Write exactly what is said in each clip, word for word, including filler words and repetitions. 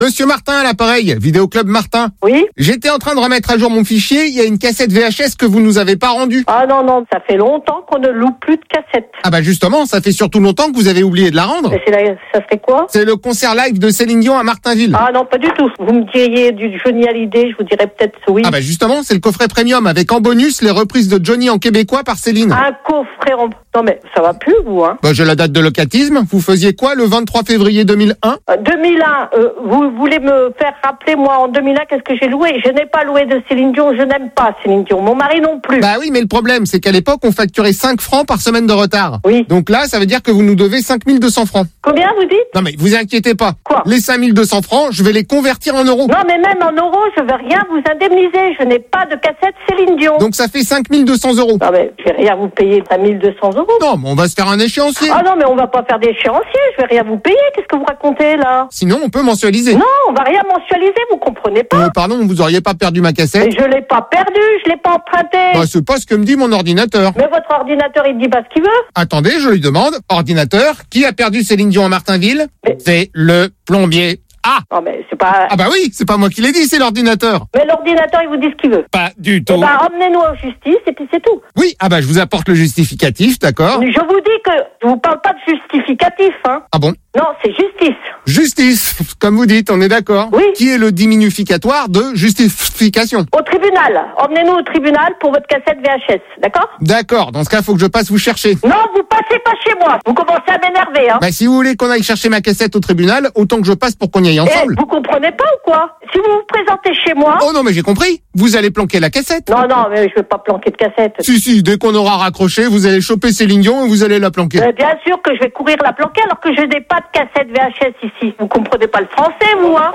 Monsieur Martin à l'appareil, Vidéoclub Martin. Oui. J'étais en train de remettre à jour mon fichier, il y a une cassette V H S que vous nous avez pas rendue. Ah non, non, ça fait longtemps qu'on ne loue plus de cassettes. Ah bah justement, ça fait surtout longtemps que vous avez oublié de la rendre. Mais c'est la... ça serait quoi? C'est le concert live de Céline Dion à Martinville. Ah non, pas du tout. Vous me diriez du Johnny Hallyday, je vous dirais peut-être oui. Ah bah justement, c'est le coffret premium avec en bonus les reprises de Johnny en québécois par Céline. Un coffret en... Non mais ça va plus, vous, hein. Bah j'ai la date de locatisme, vous faisiez quoi le vingt-trois février deux mille un? Euh, deux mille un, euh, vous voulez me faire rappeler, moi, en deux mille un, qu'est-ce que j'ai loué? Je n'ai pas loué de Céline Dion, je n'aime pas Céline Dion. Mon mari non plus. Bah oui, mais le problème, c'est qu'à l'époque, on facturait cinq francs par semaine de retard. Oui. Donc là, ça veut dire que vous nous devez cinq mille deux cents francs. Combien, vous dites? Non mais vous inquiétez pas. Quoi? Les cinq mille deux cents francs, je vais les convertir en euros. Non mais même en euros, je veux rien vous indemniser. Je n'ai pas de cassette Céline Dion. Donc ça fait cinq mille deux cents euros. Non mais je vais rien vous payer cinq mille deux cents euros. Non, mais on va se faire un échéancier. Ah non mais on va pas faire d'échéancier, je vais rien vous payer. Qu'est-ce que vous racontez là? Sinon, on peut mensualiser. Non, on va rien mensualiser, vous comprenez pas? Euh, pardon, vous auriez pas perdu ma cassette? Mais je l'ai pas perdu, je l'ai pas emprunté. Bah, c'est pas ce que me dit mon ordinateur. Mais votre ordinateur, il dit pas ce qu'il veut. Attendez, je lui demande. Ordinateur, qui a perdu Céline Dion à Martinville? Mais- C'est le plombier. Ah! Non mais c'est pas... Ah bah oui, c'est pas moi qui l'ai dit, c'est l'ordinateur. Mais l'ordinateur, il vous dit ce qu'il veut. Pas du Eh tout. ben, emmenez-nous en justice et puis c'est tout. Oui, ah bah je vous apporte le justificatif, d'accord? Je vous dis que je vous parle pas de justificatif, hein. Ah bon? Non, c'est justice. Justice, comme vous dites, on est d'accord? Oui. Qui est le diminuficatoire de justification? Au tribunal. Emmenez-nous au tribunal pour votre cassette V H S, d'accord? D'accord, dans ce cas, faut que je passe vous chercher. Non, vous passez pas chez moi. Vous commencez à m'énerver, hein. Bah si vous voulez qu'on aille chercher ma cassette au tribunal, autant que je passe pour qu'on y aille ensemble. Eh, vous comprenez pas ou quoi? Si vous vous présentez chez moi... Oh non, mais j'ai compris. Vous allez planquer la cassette. Non, non, mais je veux pas planquer de cassette. Si, si, dès qu'on aura raccroché, vous allez choper Céline Dion et vous allez la planquer. Mais bien sûr que je vais courir la planquer alors que je n'ai pas de cassette V H S ici. Vous comprenez pas le français, vous, hein?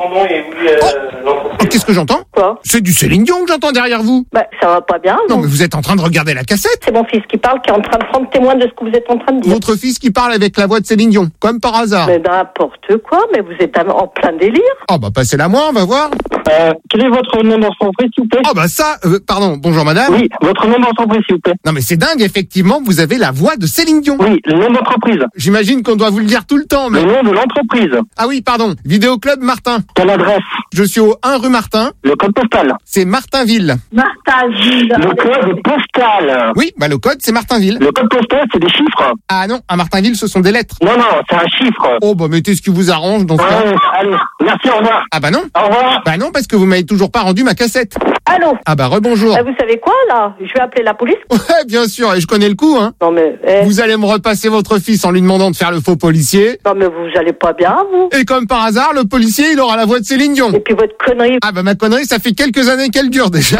Oh, qu'est-ce que j'entends? Quoi? C'est du Céline Dion que j'entends derrière vous. Bah, ça va pas bien, Non, vous. mais vous êtes en train de regarder la cassette. C'est mon fils qui parle, qui est en train de prendre témoin de ce que vous êtes en train de dire. Votre fils qui parle avec la voix de Céline Dion, comme par hasard. Mais n'importe quoi, mais vous êtes en plein délire. Oh bah passez-la moi, on va voir. Euh, quel est votre nom d'entreprise, s'il vous plaît? Oh bah ça, euh, pardon, bonjour madame. Oui, votre nom d'entreprise, s'il vous plaît. Non mais c'est dingue, effectivement, vous avez la voix de Céline Dion. Oui, le nom d'entreprise. J'imagine qu'on doit vous le dire tout le temps, mais... Le nom de l'entreprise. Ah oui, pardon, Vidéoclub Martin. Quelle adresse? Je suis au un rue Martin, Le code postal. c'est Martinville. Martha Gilles. Le code postal. Oui, bah le code c'est Martinville. Le code postal, c'est des chiffres. Ah non, à Martinville ce sont des lettres. Non, non, c'est un chiffre. Oh bah mettez ce qui vous arrange dans ce cas. Ouais, allez, merci, au revoir. Ah bah non. Au revoir. Bah non, parce que vous m'avez toujours pas rendu ma cassette. Allô? Ah bah rebonjour. Eh, vous savez quoi, là? Je vais appeler la police. Ouais, bien sûr, et je connais le coup, hein. Non, mais... eh, Vous allez me repasser votre fils en lui demandant de faire le faux policier. Non, mais vous allez pas bien, vous. Et comme par hasard, le policier, il aura la voix de Céline Dion. Et puis votre connerie. Ah bah ma connerie, ça fait quelques années qu'elle dure déjà.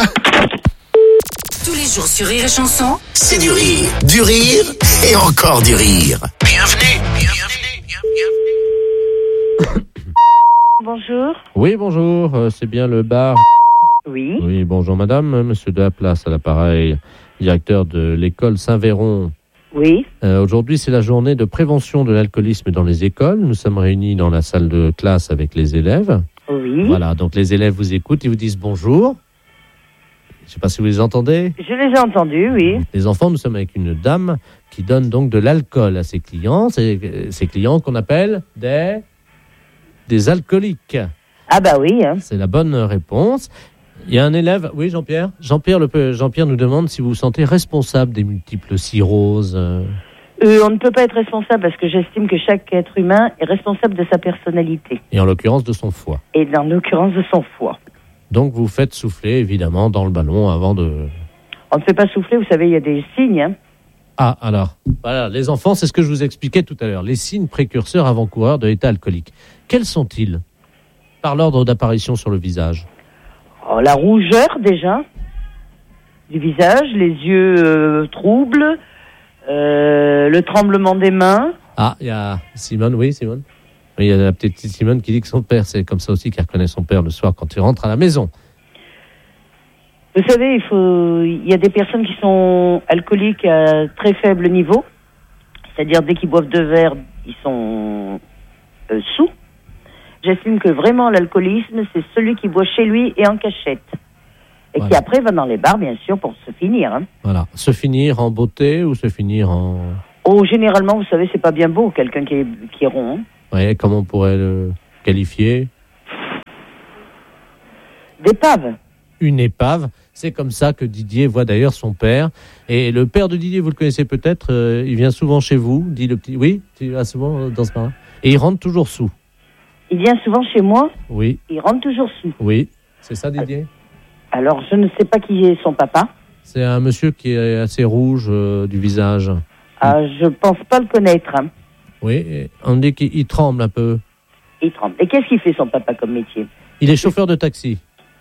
Tous les jours sur Rire et Chanson, C'est du rire, du rire et encore du rire. Bienvenue, bienvenue, bienvenue. Bonjour. Oui, bonjour, euh, c'est bien le bar. Oui. Oui, bonjour madame, euh, monsieur de la place à l'appareil, directeur de l'école Saint-Véron. Oui. Euh, aujourd'hui, c'est la journée de prévention de l'alcoolisme dans les écoles. Nous sommes réunis dans la salle de classe avec les élèves. Oui. Voilà, donc les élèves vous écoutent, ils vous disent bonjour. Je ne sais pas si vous les entendez. Je les ai entendus, oui. Les enfants, nous sommes avec une dame qui donne donc de l'alcool à ses clients. C'est euh, ces clients qu'on appelle des, des alcooliques. Ah bah oui, hein. C'est la bonne réponse. Il y a un élève, oui Jean-Pierre Jean-Pierre, le, Jean-Pierre nous demande si vous vous sentez responsable des multiples cirrhoses. euh. Euh, on ne peut pas être responsable parce que j'estime que chaque être humain est responsable de sa personnalité. Et en l'occurrence de son foie. Et dans l'occurrence de son foie. Donc vous faites souffler évidemment dans le ballon avant de... On ne fait pas souffler, vous savez, il y a des signes. Hein. Ah alors, voilà, les enfants, c'est ce que je vous expliquais tout à l'heure. Les signes précurseurs avant-coureurs de l'état alcoolique. Quels sont-ils? Par l'ordre d'apparition sur le visage. Oh, la rougeur déjà du visage, les yeux euh, troubles, euh, le tremblement des mains. Ah, il y a Simone, oui Simone. Oui, il y a la petite Simone qui dit que son père, c'est comme ça aussi qu'elle reconnaît son père le soir quand il rentre à la maison. Vous savez, il faut, il y a des personnes qui sont alcooliques à très faible niveau, c'est-à-dire dès qu'ils boivent deux verres, ils sont euh, sous. J'estime que vraiment l'alcoolisme, c'est celui qui boit chez lui et en cachette. Et Voilà. qui après va dans les bars, bien sûr, pour se finir. Hein. Voilà. Se finir en beauté ou se finir en... Oh, généralement, vous savez, c'est pas bien beau, quelqu'un qui est, qui est rond. Hein. Ouais, comment on pourrait le qualifier? d'épave. Une épave. C'est comme ça que Didier voit d'ailleurs son père. Et le père de Didier, vous le connaissez peut-être, euh, il vient souvent chez vous, dit le petit. Oui, tu vas souvent euh, dans ce bar. Et il rentre toujours sous. Il vient souvent chez moi. Oui. Il rentre toujours sous. Oui, c'est ça Didier. Alors, je ne sais pas qui est son papa. C'est un monsieur qui est assez rouge euh, du visage. Ah, je pense pas le connaître. Hein. Oui, et on dit qu'il il tremble un peu. Il tremble. Et qu'est-ce qu'il fait son papa comme métier? Il est chauffeur de taxi.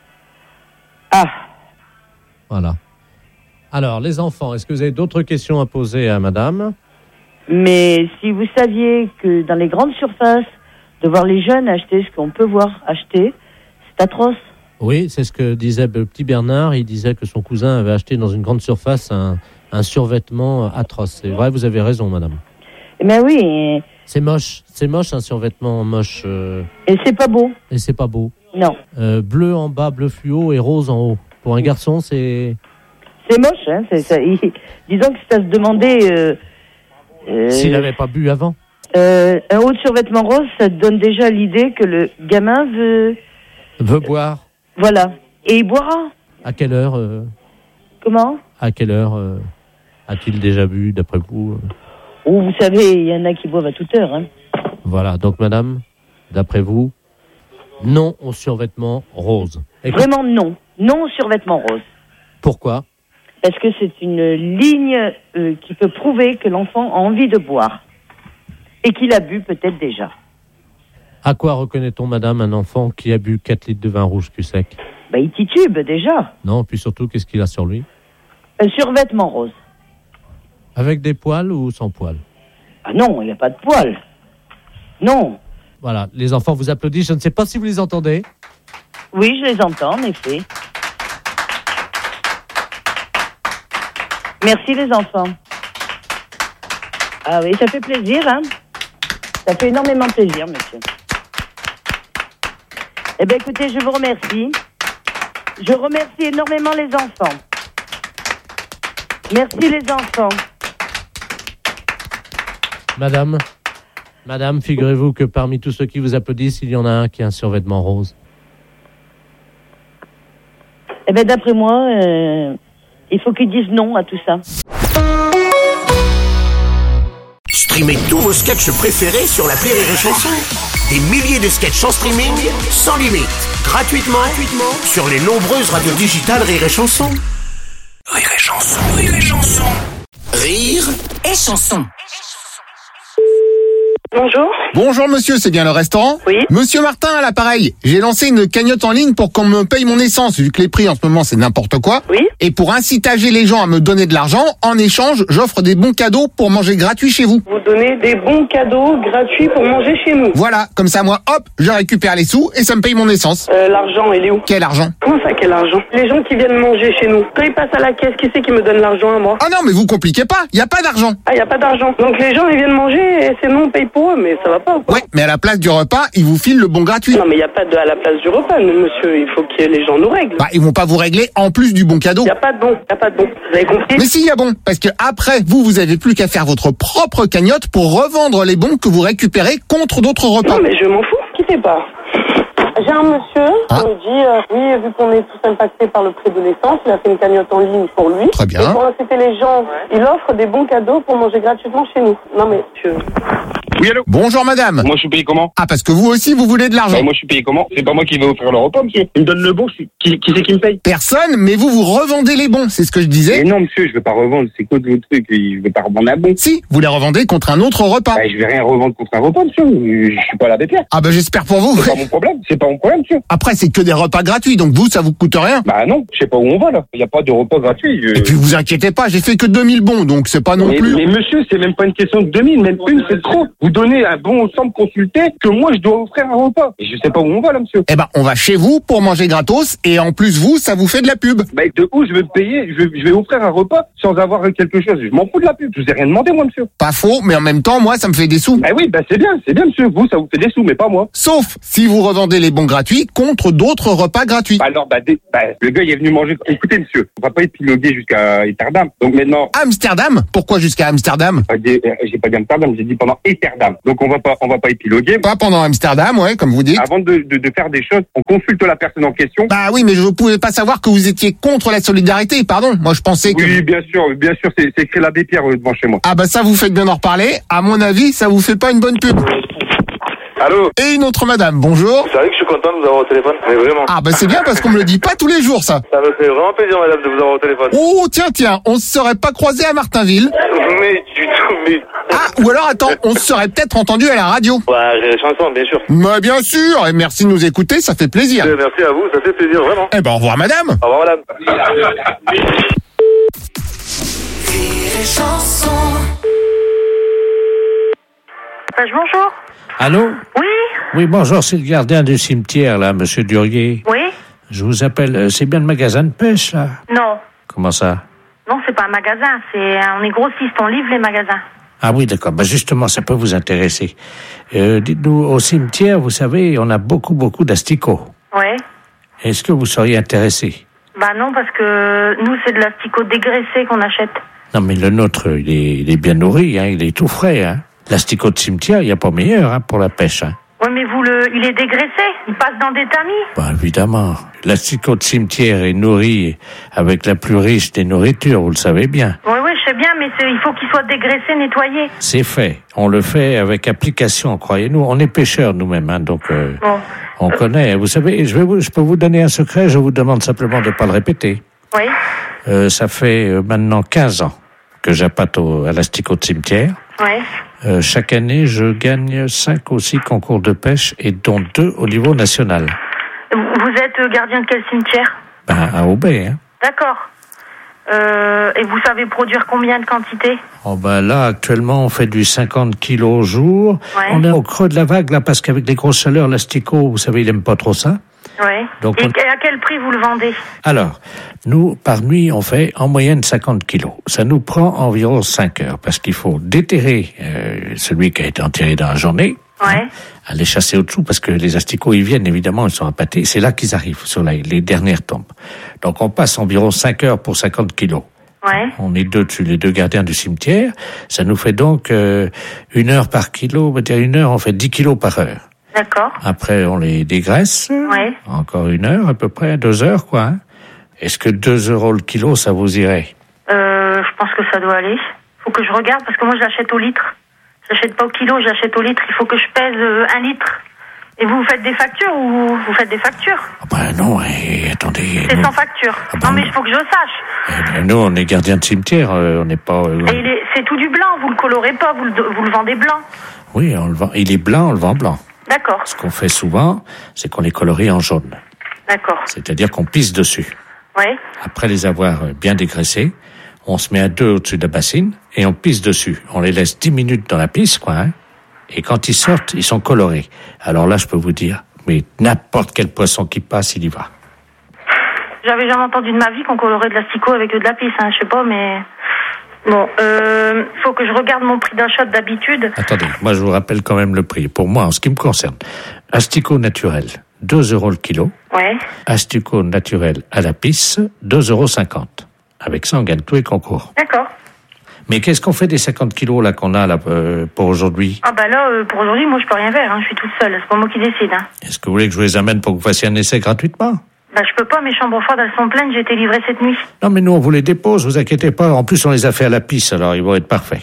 Ah. Voilà. Alors, les enfants, est-ce que vous avez d'autres questions à poser à madame? Mais si vous saviez que dans les grandes surfaces, de voir les jeunes acheter ce qu'on peut voir acheter, c'est atroce. Oui, c'est ce que disait le petit Bernard. Il disait que son cousin avait acheté dans une grande surface un, un survêtement atroce. C'est vrai, vous avez raison, madame. Eh bien oui. Et, C'est moche. C'est moche, un survêtement moche. Euh, et c'est pas beau. et c'est pas beau. Non. Euh, bleu en bas, bleu fluo et rose en haut. Pour un garçon, c'est... C'est moche, hein. C'est, ça, il, disons que c'est à se demander... Euh, euh, S'il n'avait pas bu avant. euh, un haut de survêtement rose, ça te donne déjà l'idée que le gamin veut... Veut boire. Voilà. Et il boira. À quelle heure euh, Comment? À quelle heure euh, a-t-il déjà bu, d'après vous euh Oh, vous savez, il y en a qui boivent à toute heure. Hein. Voilà. Donc, madame, d'après vous, non au survêtement rose. Et Vraiment non. Non au survêtement rose. pourquoi? Parce que c'est une ligne euh, qui peut prouver que l'enfant a envie de boire. Et qu'il a bu peut-être déjà. À quoi reconnaît-on, madame, un enfant qui a bu quatre litres de vin rouge cul sec? Ben, il titube déjà. Non, puis surtout, qu'est-ce qu'il a sur lui? Un survêtement rose. Avec des poils ou sans poils? Ah non, il n'y a pas de poils. Non. Voilà, les enfants vous applaudissent. Je ne sais pas si vous les entendez. Oui, je les entends, en effet. Merci les enfants. Ah oui, ça fait plaisir, hein. Ça fait énormément plaisir, monsieur. Eh bien, écoutez, je vous remercie. Je remercie énormément les enfants. Merci les enfants. Madame, madame, figurez-vous que parmi tous ceux qui vous applaudissent, il y en a un qui a un survêtement rose. Eh bien, d'après moi, euh, il faut qu'ils disent non à tout ça. Streamez tous vos sketchs préférés sur l'appli Rire et Chanson. Des milliers de sketchs en streaming, sans limite, gratuitement, gratuitement sur les nombreuses radios digitales Rire et Chanson. Rire et Chanson, Rire et Chanson. Rire et chanson. Bonjour. Bonjour monsieur, c'est bien le restaurant? Oui. Monsieur Martin à l'appareil. J'ai lancé une cagnotte en ligne pour qu'on me paye mon essence, vu que les prix en ce moment c'est n'importe quoi. Oui. Et pour inciter les gens à me donner de l'argent, en échange, j'offre des bons cadeaux pour manger gratuit chez vous. Vous donnez des bons cadeaux gratuits pour manger chez nous. Voilà, comme ça moi, hop, je récupère les sous et ça me paye mon essence. Euh, l'argent, il est où? Quel argent? Comment ça, quel argent? Les gens qui viennent manger chez nous. Quand ils passent à la caisse, qui c'est qui me donne l'argent à moi? Ah non, mais vous compliquez pas, y a pas d'argent. Ah, il n'y a pas d'argent. Donc les gens, ils viennent manger et c'est nous, on paye pour eux, mais ça va pas ou quoi? Ouais, mais à la place du repas, ils vous filent le bon gratuit. Non, mais il n'y a pas de à la place du repas, nous, monsieur. Il faut que les gens nous règlent. Bah, ils vont pas vous régler en plus du bon cadeau. Il n'y a pas de bon, il n'y a pas de bon. Vous avez compris? Mais si, y a bon, parce que après, vous, vous avez plus qu'à faire votre propre cagnotte pour revendre les bons que vous récupérez contre d'autres repas. Non, mais je m'en fous. Quittez pas. J'ai un monsieur Ah. qui me dit, euh, oui, vu qu'on est tous impactés par le prix de l'essence, il a fait une cagnotte en ligne pour lui. Très bien. Et pour inciter les gens, il offre des bons cadeaux pour manger gratuitement chez nous. Non, mais je... Oui, allô? Bonjour madame. Moi, je suis payé comment? Ah, parce que vous aussi, vous voulez de l'argent. Bah, moi, je suis payé comment? C'est pas moi qui vais offrir le repas, monsieur. Il me donne le bon, je suis- qui, qui c'est qui me paye? Personne, mais vous, vous revendez les bons, c'est ce que je disais. Mais non, monsieur, je vais pas revendre. C'est quoi de votre truc? Je vais pas revendre un bon. Si, vous les revendez contre un autre repas. Bah, je vais rien revendre contre un repas, monsieur. Je suis pas la bête. Ah bah j'espère pour vous. C'est pas mon problème. C'est pas mon problème, monsieur. Après, c'est que des repas gratuits, donc vous, ça vous coûte rien. Bah non, je sais pas où on va, là. Il y a pas de repas gratuit. Je... Et puis vous inquiétez pas, j'ai fait que deux mille bons, donc c'est pas non Mais, plus... mais monsieur, c'est même pas une question de deux mille, même une, c'est trop. Vous donnez un bon ensemble consulté que moi, je dois offrir un repas. Et je sais pas où on va, là, monsieur. Eh ben, on va chez vous pour manger gratos, et en plus, vous, ça vous fait de la pub. Bah, de où je vais me payer? Je vais, je vais offrir un repas sans avoir quelque chose. Je m'en fous de la pub. Je vous ai rien demandé, moi, monsieur. Pas faux, mais en même temps, moi, ça me fait des sous. Bah oui, bah c'est bien, c'est bien, monsieur. Vous, ça vous fait des sous, mais pas moi. Sauf si vous revendez les bons gratuits contre d'autres repas gratuits. Bah alors, bah, des, bah, le gars, il est venu manger. Écoutez, monsieur, on va pas épiloguer jusqu'à Amsterdam. Donc maintenant. Amsterdam? Pourquoi jusqu'à Amsterdam? J'ai pas dit Amsterdam, j'ai dit pendant Amsterdam. Donc on va pas, on va pas épiloguer. Pas pendant Amsterdam, ouais, comme vous dites. Avant de, de, de faire des choses, on consulte la personne en question. Bah oui, mais je ne pouvais pas savoir que vous étiez contre la solidarité, pardon. Moi, je pensais que... Oui, bien sûr, bien sûr, c'est, c'est écrit l'abbé Pierre euh, devant chez moi. Ah bah ça, vous faites bien d'en reparler. À mon avis, ça vous fait pas une bonne pub. Allô? Et une autre madame, bonjour. Vous savez que je suis content de vous avoir au téléphone, mais vraiment. Ah bah c'est bien parce qu'on me le dit pas tous les jours, ça. Ça me fait vraiment plaisir, madame, de vous avoir au téléphone. Oh, tiens, tiens, on se serait pas croisé à Martinville. Mais du tout, mais... Ah, ou alors, attends, on se serait peut-être entendu à la radio. Ouais, j'ai les chansons, bien sûr. Bah bien sûr, et merci de nous écouter, ça fait plaisir. Euh, Merci à vous, ça fait plaisir, vraiment. Eh ben, au revoir, madame. Au revoir, madame. Bonjour. Allô? Oui. Oui, bonjour, c'est le gardien du cimetière, là, monsieur Durier. Oui. Je vous appelle, euh, c'est bien le magasin de pêche, là? Non. Comment ça? Non, c'est pas un magasin. C'est on est grossiste, on livre les magasins. Ah oui, d'accord. Bah justement, ça peut vous intéresser. Euh, dites-nous, au cimetière, vous savez, on a beaucoup, beaucoup d'asticots. Ouais. Est-ce que vous seriez intéressé? Bah non, parce que nous, c'est de l'asticot dégraissé qu'on achète. Non, mais le nôtre, il est, il est bien nourri, hein, il est tout frais, hein. L'asticot de cimetière, il n'y a pas meilleur, hein, pour la pêche, hein. Oui, mais vous, le, il est dégraissé. Il passe dans des tamis. Bah évidemment. L'asticot de cimetière est nourri avec la plus riche des nourritures, vous le savez bien. Oui, oui, je sais bien, mais c'est, il faut qu'il soit dégraissé, nettoyé. C'est fait. On le fait avec application, croyez-nous. On est pêcheurs nous-mêmes, hein, donc euh, Bon. on connaît. Vous savez, je, vais vous, je peux vous donner un secret, je vous demande simplement de ne pas le répéter. Oui. Euh, ça fait euh, maintenant quinze ans que j'appâte au, à l'asticot de cimetière. Oui. Euh, chaque année, je gagne cinq ou six concours de pêche et dont deux au niveau national. Vous êtes gardien de quel cimetière? Ben, à Aubais, hein. D'accord. Euh, et vous savez produire combien de quantité? Oh ben là, actuellement, on fait du cinquante kilos au jour. Ouais. On est au creux de la vague, là, parce qu'avec les grosses chaleurs, l'asticot, vous savez, il aime pas trop ça. Oui. Donc et, on- et à quel prix vous le vendez? Alors, nous, par nuit, on fait en moyenne cinquante kilos. Ça nous prend environ cinq heures, parce qu'il faut déterrer euh, celui qui a été enterré dans la journée, Ouais. hein, aller chasser au-dessous, parce que les asticots, ils viennent, évidemment, ils sont appâtés. C'est là qu'ils arrivent, sur la- les dernières tombes. Donc, on passe environ cinq heures pour cinquante kilos. Ouais. On est deux dessus, les deux gardiens du cimetière. Ça nous fait donc euh, une heure par kilo. On va dire une heure, on fait dix kilos par heure. D'accord. Après, on les dégraisse. Ouais. Encore une heure, à peu près, deux heures, quoi. Hein. Est-ce que deux euros le kilo, ça vous irait? Euh, je pense que ça doit aller. Faut que je regarde parce que moi je l'achète au litre. Je l'achète pas au kilo, je l'achète au litre. Il faut que je pèse euh, un litre. Et vous, vous faites des factures ou vous faites des factures? Ah ben non, et, attendez. C'est nous, sans facture. Ah ben non mais non. il faut que je sache. eh, nous, on est gardiens de cimetière, euh, on n'est pas... euh, Et il est, c'est tout du blanc, vous le colorez pas, vous le, vous le vendez blanc. Oui, on le vend. Il est blanc, on le vend blanc. D'accord, Ce qu'on fait souvent, c'est qu'on les colorie en jaune. d'accord. C'est-à-dire qu'on pisse dessus. Ouais, Après les avoir euh, bien dégraissés, on se met à deux au-dessus de la bassine et on pisse dessus. On les laisse dix minutes dans la pisse, quoi, hein. Et quand ils sortent, ils sont colorés. Alors là, je peux vous dire, mais n'importe quel poisson qui passe, il y va. j'avais jamais entendu de ma vie qu'on colorait de l'asticot avec de la pisse, hein, je sais pas, mais... Bon, euh, faut que je regarde mon prix d'achat d'habitude. Attendez, moi je vous rappelle quand même le prix. Pour moi, en ce qui me concerne, asticot naturel, deux euros le kilo. Ouais, Asticot naturel à la pisse, deux euros cinquante. Avec ça, on gagne tous les concours. d'accord. Mais qu'est-ce qu'on fait des cinquante kilos là qu'on a là euh, pour aujourd'hui? Ah bah là, euh, pour aujourd'hui, moi je peux rien faire, hein, je suis toute seule, c'est pas moi qui décide. Hein. Est-ce que vous voulez que je vous les amène pour que vous fassiez un essai gratuitement? Bah je peux pas, mes chambres froides elles sont pleines, j'ai été livrée cette nuit. Non, mais nous, on vous les dépose, vous inquiétez pas. En plus, on les a fait à la pisse, alors ils vont être parfaits.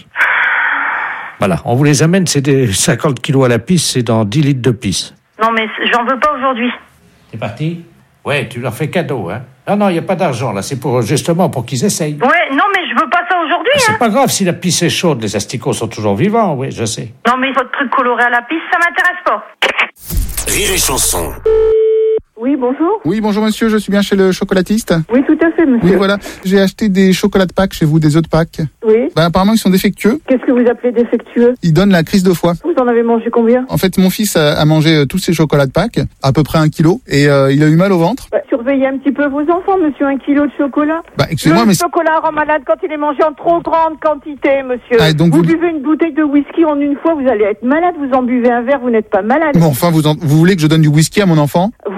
Voilà, on vous les amène, c'est des cinquante kilos à la pisse, c'est dans dix litres de pisse. Non mais c- j'en veux pas aujourd'hui. C'est parti? Ouais, tu leur fais cadeau, hein? Non, non, il n'y a pas d'argent, là, c'est pour, justement, pour qu'ils essayent. Ouais, non mais je veux pas ça aujourd'hui, C'est hein. pas grave, si la pisse est chaude, les asticots sont toujours vivants, oui, je sais. Non mais votre truc coloré à la piste, ça m'intéresse pas. Rire et chanson. Oui, bonjour. Oui, bonjour monsieur, je suis bien chez le chocolatiste. Oui, tout à fait, monsieur. Oui, voilà. J'ai acheté des chocolats de Pâques chez vous, des œufs de Pâques. Oui. Ben, apparemment, ils sont défectueux. Qu'est-ce que vous appelez défectueux? Ils donnent la crise de foie. Vous en avez mangé combien? En fait, mon fils a, a mangé euh, tous ces chocolats de Pâques, à peu près un kilo, et euh, il a eu mal au ventre. Bah, surveillez un petit peu vos enfants, monsieur. Un kilo de chocolat. Bah, excusez-moi, Le mais... chocolat rend malade quand il est mangé en trop grande quantité, monsieur. Ah, et donc vous, vous- buvez une bouteille de whisky en une fois, vous allez être malade. Vous en buvez un verre, vous n'êtes pas malade. Bon, enfin, vous, en- vous voulez que je donne du whisky à mon enfant? Vous,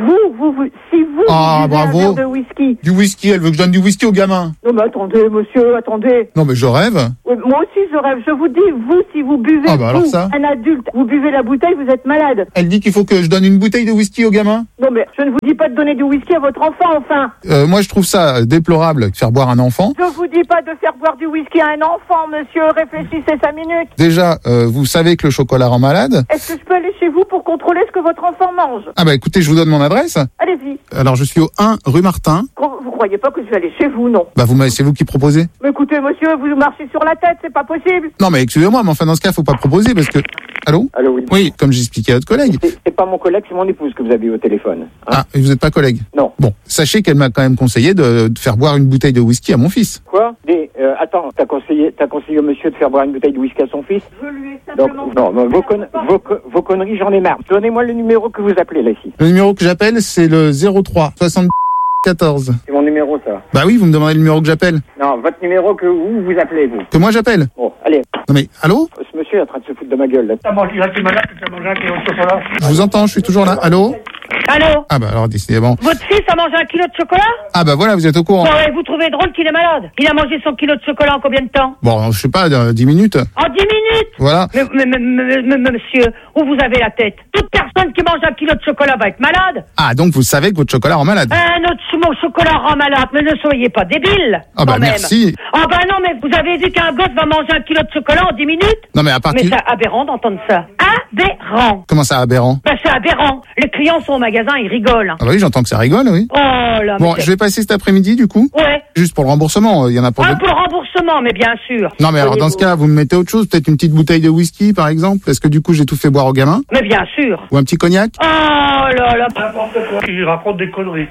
vous, vous si vous, Ah, vous buvez bravo. un verre de whisky. Du whisky, elle veut que je donne du whisky aux gamins. Non mais attendez, monsieur, attendez. Non, mais je rêve. Oui, moi aussi je rêve. Je vous dis, vous, si vous buvez, Ah, bah alors vous, ça. un adulte, vous buvez la bouteille, vous êtes malade. Elle dit qu'il faut que je donne une bouteille de whisky aux gamins. Non mais je ne vous dis pas de donner du whisky à votre enfant, enfin. Euh, moi, je trouve ça déplorable de faire boire un enfant. Je vous dis pas de faire boire du whisky à un enfant, monsieur. Réfléchissez cinq minutes. Déjà, euh, vous savez que le chocolat rend malade. Est-ce que je peux aller chez vous pour contrôler ce que votre enfant mange? Ah bah écoutez, je vous donne mon adresse. Allez-y. Alors, je suis au un rue Martin. Vous croyez pas que je vais aller chez vous, non? Bah, vous, m'avez- c'est vous qui proposez. Mais écoutez, monsieur, vous marchez sur la tête, c'est pas possible. Non, mais excusez-moi, mais enfin, dans ce cas, faut pas proposer parce que... Allô? Allô, oui. Oui, comme j'expliquais à votre collègue. C'est c'est pas mon collègue, c'est mon épouse que vous avez eu au téléphone. Hein. Ah, et vous n'êtes pas collègue? Non. Bon, sachez qu'elle m'a quand même conseillé de, de faire boire une bouteille de whisky à mon fils. Quoi Des, euh, Attends, t'as conseillé, t'as conseillé au monsieur de faire boire une bouteille de whisky à son fils? Je lui ai Donc, simplement... non, non, vos, con- vos, co- vos conneries, j'en ai marre. Donnez-moi le numéro que vous appelez là ici. Le numéro que j'appelle, c'est le zéro trois soixante-quatorze. C'est mon numéro, ça. Bah oui, vous me demandez le numéro que j'appelle. Non, votre numéro que vous, vous appelez, vous. Que moi j'appelle. Bon, allez. Non mais, allô? Ce monsieur est en train de se foutre de ma gueule, là. T'as mangé, là, t'es malade, t'as mangé un kilo de chocolat. Je vous entends, je suis toujours là. Allô? Allô? Ah bah alors, décidément. Votre fils a mangé un kilo de chocolat? Ah bah voilà, vous êtes au courant. Bon, et vous trouvez drôle qu'il est malade? Il a mangé son kilo de chocolat en combien de temps? Bon, je sais pas, euh, dix minutes. En dix minutes? Voilà. Mais, mais, mais, mais, mais, mais, monsieur, où vous avez la tête? Toute personne qui mange un kilo de chocolat va être malade. Ah, donc vous savez que votre chocolat rend malade. Un autre mon chocolat rend malade, mais ne soyez pas débile. Ah bah quand même. merci. Ah bah non, mais vous avez dit qu'un gosse va manger un kilo de chocolat en dix minutes? Non mais à Mais partir... c'est aberrant d'entendre ça. Aberrant. Comment ça, aberrant? Ben c'est aberrant. Les clients sont au magasin, ils rigolent. Ah bah oui, j'entends que ça rigole, oui. Oh là, Bon, mais je vais passer cet après-midi, du coup. ouais. Juste pour le remboursement, il y en a pour... Ah, deux- pour le remboursement, mais bien sûr. Non mais alors dans ce cas, vous me mettez autre chose, peut-être une petite bouteille de whisky par exemple, parce que du coup j'ai tout fait boire aux gamins, Mais bien sûr. ou un petit cognac. Oh là là. N'importe quoi. Il raconte des conneries.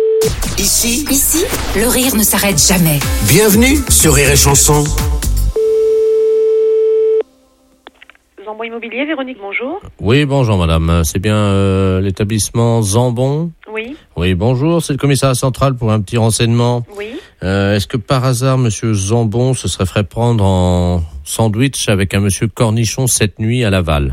Ici, Ici, le rire ne s'arrête jamais. bienvenue sur Rire et Chanson. Zambon Immobilier, Véronique, bonjour. Oui, bonjour madame. C'est bien euh, l'établissement Zambon? Oui, Oui, bonjour. C'est le commissariat central pour un petit renseignement. oui. Euh, est-ce que par hasard, monsieur Zambon se serait fait prendre en sandwich avec un monsieur Cornichon cette nuit à Laval?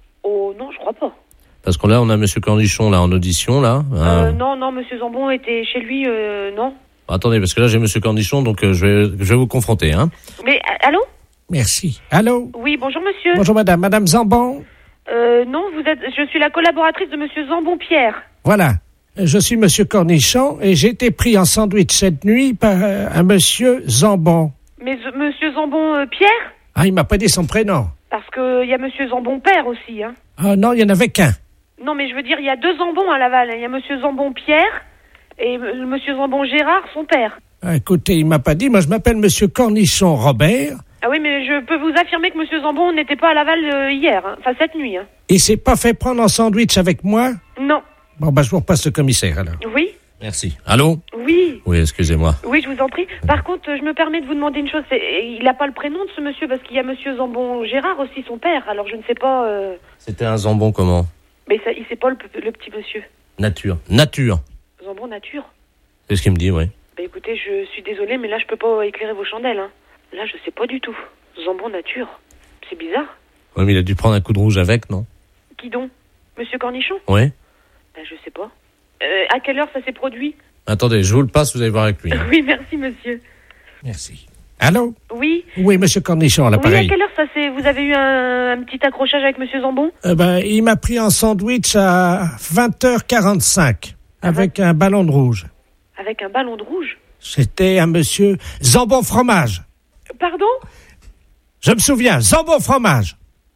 Oh non, je crois pas. Parce que là, on a monsieur Cornichon là en audition, là. Euh, Euh, non, non, monsieur Zambon était chez lui, euh, non. Attendez, parce que là, j'ai monsieur Cornichon, donc euh, je, vais, je vais vous confronter. Hein. Mais, a- allô? Merci. Allô? Oui, bonjour monsieur. Bonjour madame. Madame Zambon? Euh, non, vous êtes, je suis la collaboratrice de monsieur Zambon Pierre. Voilà. Je suis monsieur Cornichon et j'ai été pris en sandwich cette nuit par euh, un monsieur Zambon. Mais euh, monsieur Zambon euh, Pierre? Ah, il m'a pas dit son prénom. Parce que il y a monsieur Zambon Père aussi, hein. Ah non, il y en avait qu'un. Non, mais je veux dire, il y a deux Zambons à Laval. Il y a monsieur Zambon Pierre et euh, monsieur Zambon Gérard, son père. Ah, écoutez, il m'a pas dit. Moi, je m'appelle monsieur Cornichon Robert. Ah oui, mais je peux vous affirmer que monsieur Zambon n'était pas à Laval euh, hier, hein. Enfin cette nuit, hein. Il s'est pas fait prendre en sandwich avec moi? Non. Bon, bah, je vous repasse le commissaire, alors. Oui? Merci. Allô? Oui. Oui, excusez-moi. Oui, je vous en prie. Par contre, je me permets de vous demander une chose. C'est, il n'a pas le prénom de ce monsieur parce qu'il y a monsieur Zambon Gérard aussi, son père. Alors je ne sais pas. Euh... C'était un Zambon comment? Mais ça, il sait pas le, le petit monsieur. Nature. Nature. Zambon Nature. C'est ce qu'il me dit, oui. Bah écoutez, je suis désolée, mais là je peux pas éclairer vos chandelles. Hein. Là, je sais pas du tout. Zambon Nature. C'est bizarre. Oui, mais il a dû prendre un coup de rouge avec, non? Qui donc? Monsieur Cornichon? Oui. Bah je sais pas. Euh, à quelle heure ça s'est produit? Attendez, je vous le passe, vous allez voir avec lui. Hein. Oui, merci monsieur. Merci. Allô? Oui. Oui, monsieur Cornichon, à Oui, à l'appareil. quelle heure ça s'est... Vous avez eu un, un petit accrochage avec monsieur Zambon? Euh, ben, il m'a pris en sandwich à vingt heures quarante-cinq avec un ballon de rouge. Avec un ballon de rouge? C'était un monsieur Zambon Fromage. Pardon? Je me souviens, Zambon Fromage.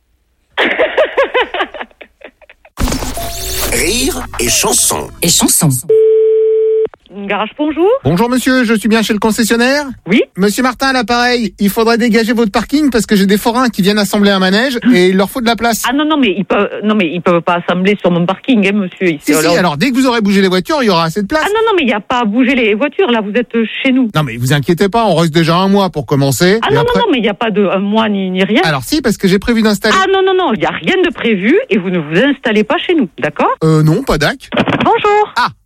Rire et Chanson. Et chanson. Garage, bonjour. Bonjour monsieur, je suis bien chez le concessionnaire? Oui. Monsieur Martin à l'appareil, il faudrait dégager votre parking parce que j'ai des forains qui viennent assembler un manège et il leur faut de la place. Ah non, non, mais ils peuvent, non, mais ils peuvent pas assembler sur mon parking, hein, monsieur. Ici, Si, si, alors dès que vous aurez bougé les voitures, il y aura assez de place. Ah non, non, mais il n'y a pas à bouger les voitures, là, vous êtes chez nous. Non mais vous inquiétez pas, on reste déjà un mois pour commencer. Ah et non, après- non, non, mais il n'y a pas de un mois ni, ni rien. Alors si, parce que j'ai prévu d'installer... Ah non, non, non, il n'y a rien de prévu et vous ne vous installez pas chez nous, d'accord? Euh non, pas d'ac. Bonjour. Ah,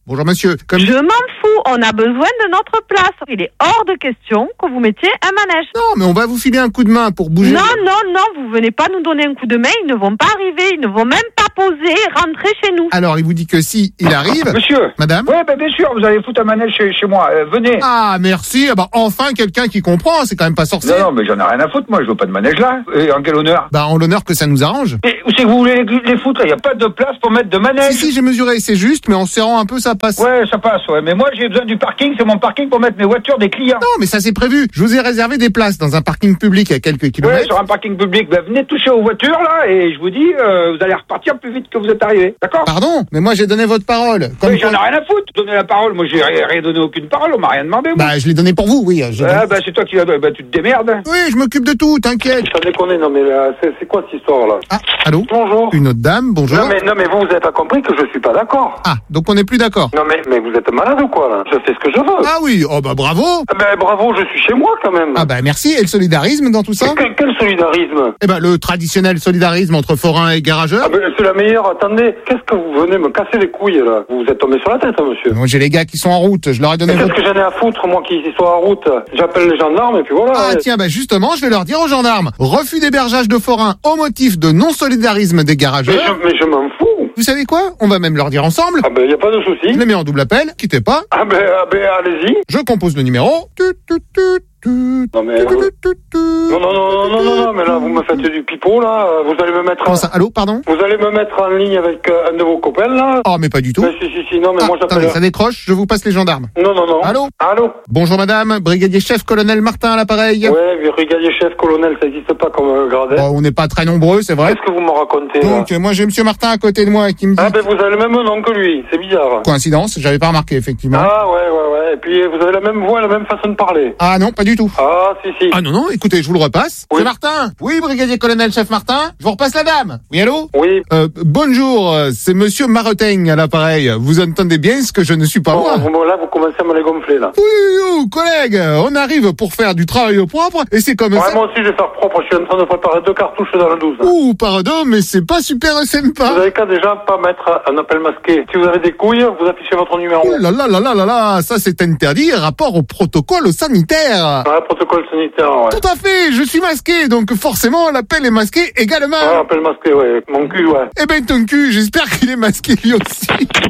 Bonjour monsieur. Comme... Je m'en fous, on a besoin de notre place. Il est hors de question que vous mettiez un manège. Non, mais on va vous filer un coup de main pour bouger. Non, non, non, vous venez pas nous donner un coup de main, ils ne vont pas arriver, ils ne vont même pas poser, rentrer chez nous. Alors, il vous dit que si, il arrive. Monsieur. Madame. Ouais, ben bien sûr, vous allez foutre un manège chez, chez moi, euh, venez. Ah, merci. Ah bah, enfin, quelqu'un qui comprend, c'est quand même pas sorcier. Non, non, mais j'en ai rien à foutre, moi, je veux pas de manège là. Et en quel honneur? Bah, en l'honneur que ça nous arrange. Et où c'est que vous voulez les, les foutre? Il y a pas de place pour mettre de manège. Si, si, j'ai mesuré, c'est juste, mais en serrant un peu, ça passe. Ouais, ça passe, ouais. Mais moi, j'ai besoin du parking, c'est mon parking pour mettre mes voitures des clients. Non, mais ça c'est prévu. Je vous ai réservé des places dans un parking public à quelques kilomètres. Ouais, sur un parking public. Ben, venez toucher aux voitures, là, et je vous dis, euh, vous allez repartir plus vite que vous êtes arrivé. D'accord? Pardon? Mais moi, j'ai donné votre parole. Comme oui, j'en ai rien à foutre. Donner la parole. Moi, j'ai rien donné aucune parole. On m'a rien demandé, moi. Bah, je l'ai donné pour vous, oui. Je ah, bah, c'est toi qui l'as donné. Bah, tu te démerdes. Oui, je m'occupe de tout, t'inquiète. Ça déconne, non, mais là, c'est, c'est quoi cette histoire, là? Ah, allô? Bonjour. Une autre dame, bonjour. Non, mais, non, mais vous, vous avez pas compris que je suis pas d'accord. Ah, donc on n'est plus d'accord. Non, mais, mais vous êtes malade ou quoi, là? Je fais ce que je veux. Ah oui, oh bah bravo. Ah ben, bravo, je suis chez moi, quand même. Ah bah merci. Et le solidarisme dans tout ça? Quel, quel solidarisme? Eh ben, le traditionnel solidarisme entre forains et garageurs. Ah ben, c'est la meilleure. Attendez, qu'est-ce que vous venez me casser les couilles, là? Vous êtes tombé sur la tête, hein, monsieur? Moi, j'ai les gars qui sont en route. Je leur ai donné. Qu'est-ce votre... que j'en ai à foutre, moi, qui sois en route? J'appelle les gendarmes et puis voilà. Ah tiens, bah justement, je vais leur dire aux gendarmes. Refus d'hébergeage de forains au motif de non-solidarisme des garageurs. Mais je, mais je m'en fous. Vous savez quoi? On va même leur dire ensemble. Ah ben, y a pas de souci. Je les mets en double appel. Quittez pas. Ah ben, ah ben allez-y. Je compose le numéro. Tut, tut, tut, tut. Non mais... Vous... Non, non, non, non, non, non, mais là, vous me faites du pipeau, là. Vous allez me mettre... Comment ça? Allô, pardon? Vous allez me mettre en ligne avec euh, un de vos copains, là. Oh, mais pas du tout. Mais si, si, si, non, mais ah, moi, j'appelle... Attendez, ça décroche, je vous passe les gendarmes. Non, non, non. Allô? Allô? Bonjour madame, brigadier chef, colonel Martin à l'appareil. Ouais, brigadier chef, colonel, ça n'existe pas comme euh, grade. Bon, on n'est pas très nombreux, c'est vrai. Qu'est-ce que vous me racontez, Donc, là? moi, j'ai monsieur Martin à côté de moi qui me dit... Ah, ben, vous avez le même nom que lui, c'est bizarre. Coïncidence, j'avais pas remarqué, effectivement. Ah, ouais, ouais, ouais, et puis vous avez la même voix, la même façon de parler. Ah non, pas du tout. Ah, si, si. Ah non, non, écoutez, je vous le repasse. Oui. C'est Martin. Oui, brigadier colonel chef Martin. Je vous repasse la dame. Oui, allô? Oui. Euh, bonjour, euh, c'est monsieur Maretaigne à l'appareil. Vous entendez bien ce que je ne suis pas bon, moi? Vous, là, vous commencez à me les gonfler, là. Oui, oui, oui, collègue, on arrive pour faire du travail propre et c'est comme ouais, ça... moi aussi, je vais faire propre. Je suis en train de préparer deux cartouches dans la douze. Ouh, pardon, mais c'est pas super sympa. Vous avez qu'à déjà pas mettre un appel masqué. Si vous avez des couilles, vous affichez votre numéro. Oh là là là là là là, ça c'est interdit, rapport au protocole sanitaire. Ouais, protocole sanitaire, ouais. Tout à fait, je suis masqué, donc forcément l'appel est masqué également. Ouais, appel masqué, ouais. Mon cul, ouais. Eh ben ton cul, j'espère qu'il est masqué lui aussi.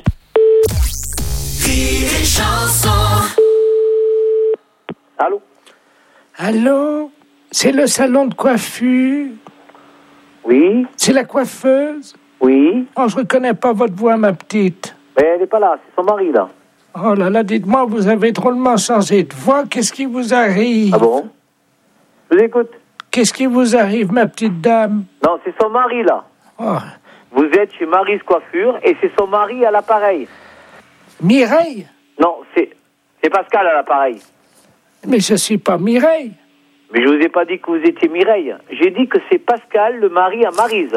Rire et chanson. Allô? Allô? C'est le salon de coiffure? Oui. C'est la coiffeuse? Oui. Oh, je reconnais pas votre voix, ma petite. Mais elle n'est pas là, c'est son mari, là. Oh là là, dites-moi, vous avez drôlement changé de voix. Qu'est-ce qui vous arrive? Ah bon? Je vous écoute. Qu'est-ce qui vous arrive, ma petite dame? Non, c'est son mari, là. Oh. Vous êtes chez Mary's Coiffure et c'est son mari à l'appareil. Mireille? Non, c'est, c'est Pascal à l'appareil. Mais je suis pas Mireille. Mais je vous ai pas dit que vous étiez Mireille. J'ai dit que c'est Pascal, le mari à Maryse.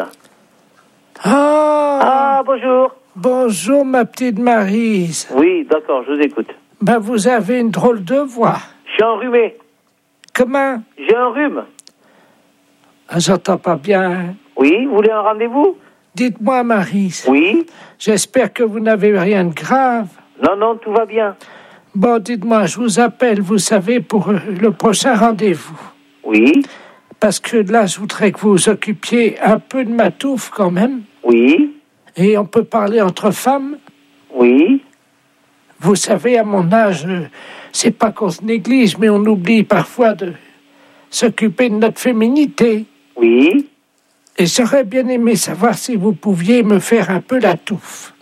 Ah! Ah, bonjour. Bonjour, ma petite Maryse. Oui, d'accord, je vous écoute. Ben, vous avez une drôle de voix. Je suis enrhumé. Comment? J'ai un rhume. Ah, j'entends pas bien. Oui, vous voulez un rendez-vous? Dites-moi, Maryse. Oui? J'espère que vous n'avez rien de grave. Non, non, tout va bien. Bon, dites-moi, je vous appelle, vous savez, pour euh, le prochain rendez-vous. Oui? Parce que là, je voudrais que vous vous occupiez un peu de ma touffe, quand même. Oui? Et on peut parler entre femmes. Oui? Vous savez, à mon âge, euh, c'est pas qu'on se néglige, mais on oublie parfois de s'occuper de notre féminité. Oui? Et j'aurais bien aimé savoir si vous pouviez me faire un peu la touffe.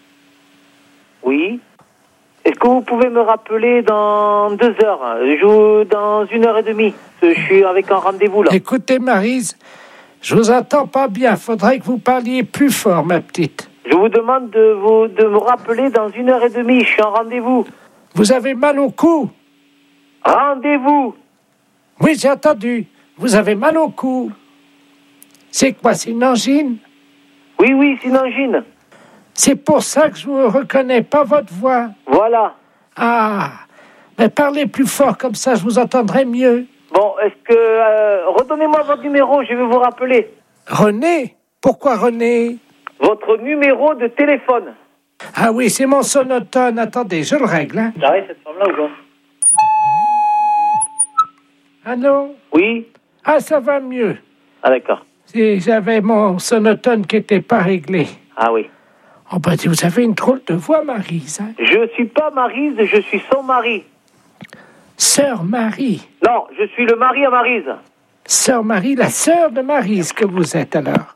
Oui? Est-ce que vous pouvez me rappeler dans deux heures, je, dans une heure et demie? Je suis avec un rendez-vous, là. Écoutez, Maryse, je vous entends pas bien. Faudrait que vous parliez plus fort, ma petite. Je vous demande de, vous, de me rappeler dans une heure et demie. Je suis en rendez-vous. Vous avez mal au cou? Rendez-vous? Oui, j'ai entendu. Vous avez mal au cou. C'est quoi, c'est une angine? Oui, oui, c'est une angine. C'est pour ça que je ne reconnais pas votre voix. Voilà. Ah, mais parlez plus fort, comme ça je vous entendrai mieux. Bon, est-ce que... Euh, redonnez-moi votre numéro, je vais vous rappeler. René? Pourquoi René? Votre numéro de téléphone. Ah oui, c'est mon sonotone. Attendez, je le règle. Hein. J'arrête cette femme-là ou quoi? Allô? Oui. Ah, ça va mieux. Ah, d'accord. Si j'avais mon sonotone qui n'était pas réglé. Ah oui. Oh, bah, vous avez une drôle de voix, Maryse. Hein? Je suis pas Maryse, je suis son mari. Sœur Marie. Non, je suis le mari à Maryse. Sœur Marie, la sœur de Maryse que vous êtes alors.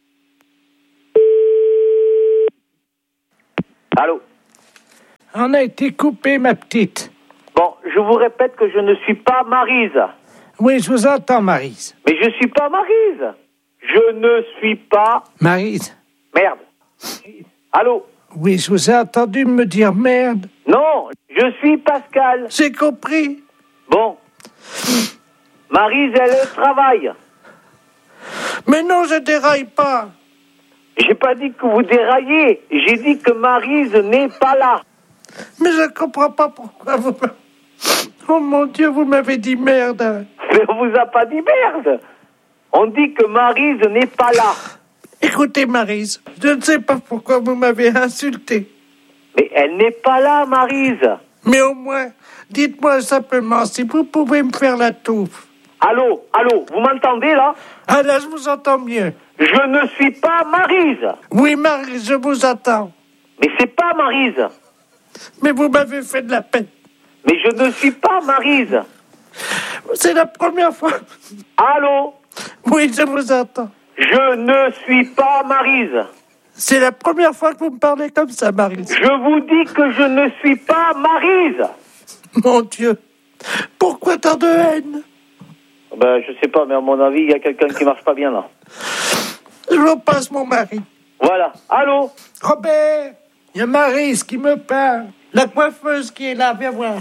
Allô? On a été coupé, ma petite. Bon, je vous répète que je ne suis pas Maryse. Oui, je vous entends, Maryse. Mais je suis pas Maryse. Je ne suis pas... Maryse. Merde. Allô? Oui, je vous ai entendu me dire merde. Non, je suis Pascal. J'ai compris. Bon. Maryse, elle travaille. Mais non, je déraille pas. J'ai pas dit que vous déraillez. J'ai dit que Maryse n'est pas là. Mais je comprends pas pourquoi vous... Oh mon Dieu, vous m'avez dit merde. Mais on vous a pas dit merde. On dit que Maryse n'est pas là. Écoutez, Maryse, je ne sais pas pourquoi vous m'avez insulté. Mais elle n'est pas là, Maryse. Mais au moins, dites-moi simplement si vous pouvez me faire la touffe. Allô, allô, vous m'entendez là? Ah là, je vous entends mieux. Je ne suis pas Maryse. Oui, Maryse, je vous attends. Mais c'est pas Maryse. Mais vous m'avez fait de la peine. Mais je ne suis pas Maryse. C'est la première fois. Allô? Oui, je vous entends. Je ne suis pas Maryse. C'est la première fois que vous me parlez comme ça, Maryse. Je vous dis que je ne suis pas Maryse. Mon Dieu. Pourquoi tant de haine? Ben, je sais pas, mais à mon avis, il y a quelqu'un qui marche pas bien là. Je vous passe mon mari. Voilà. Allô? Robert, il y a Maryse qui me parle. La coiffeuse qui est là, viens voir.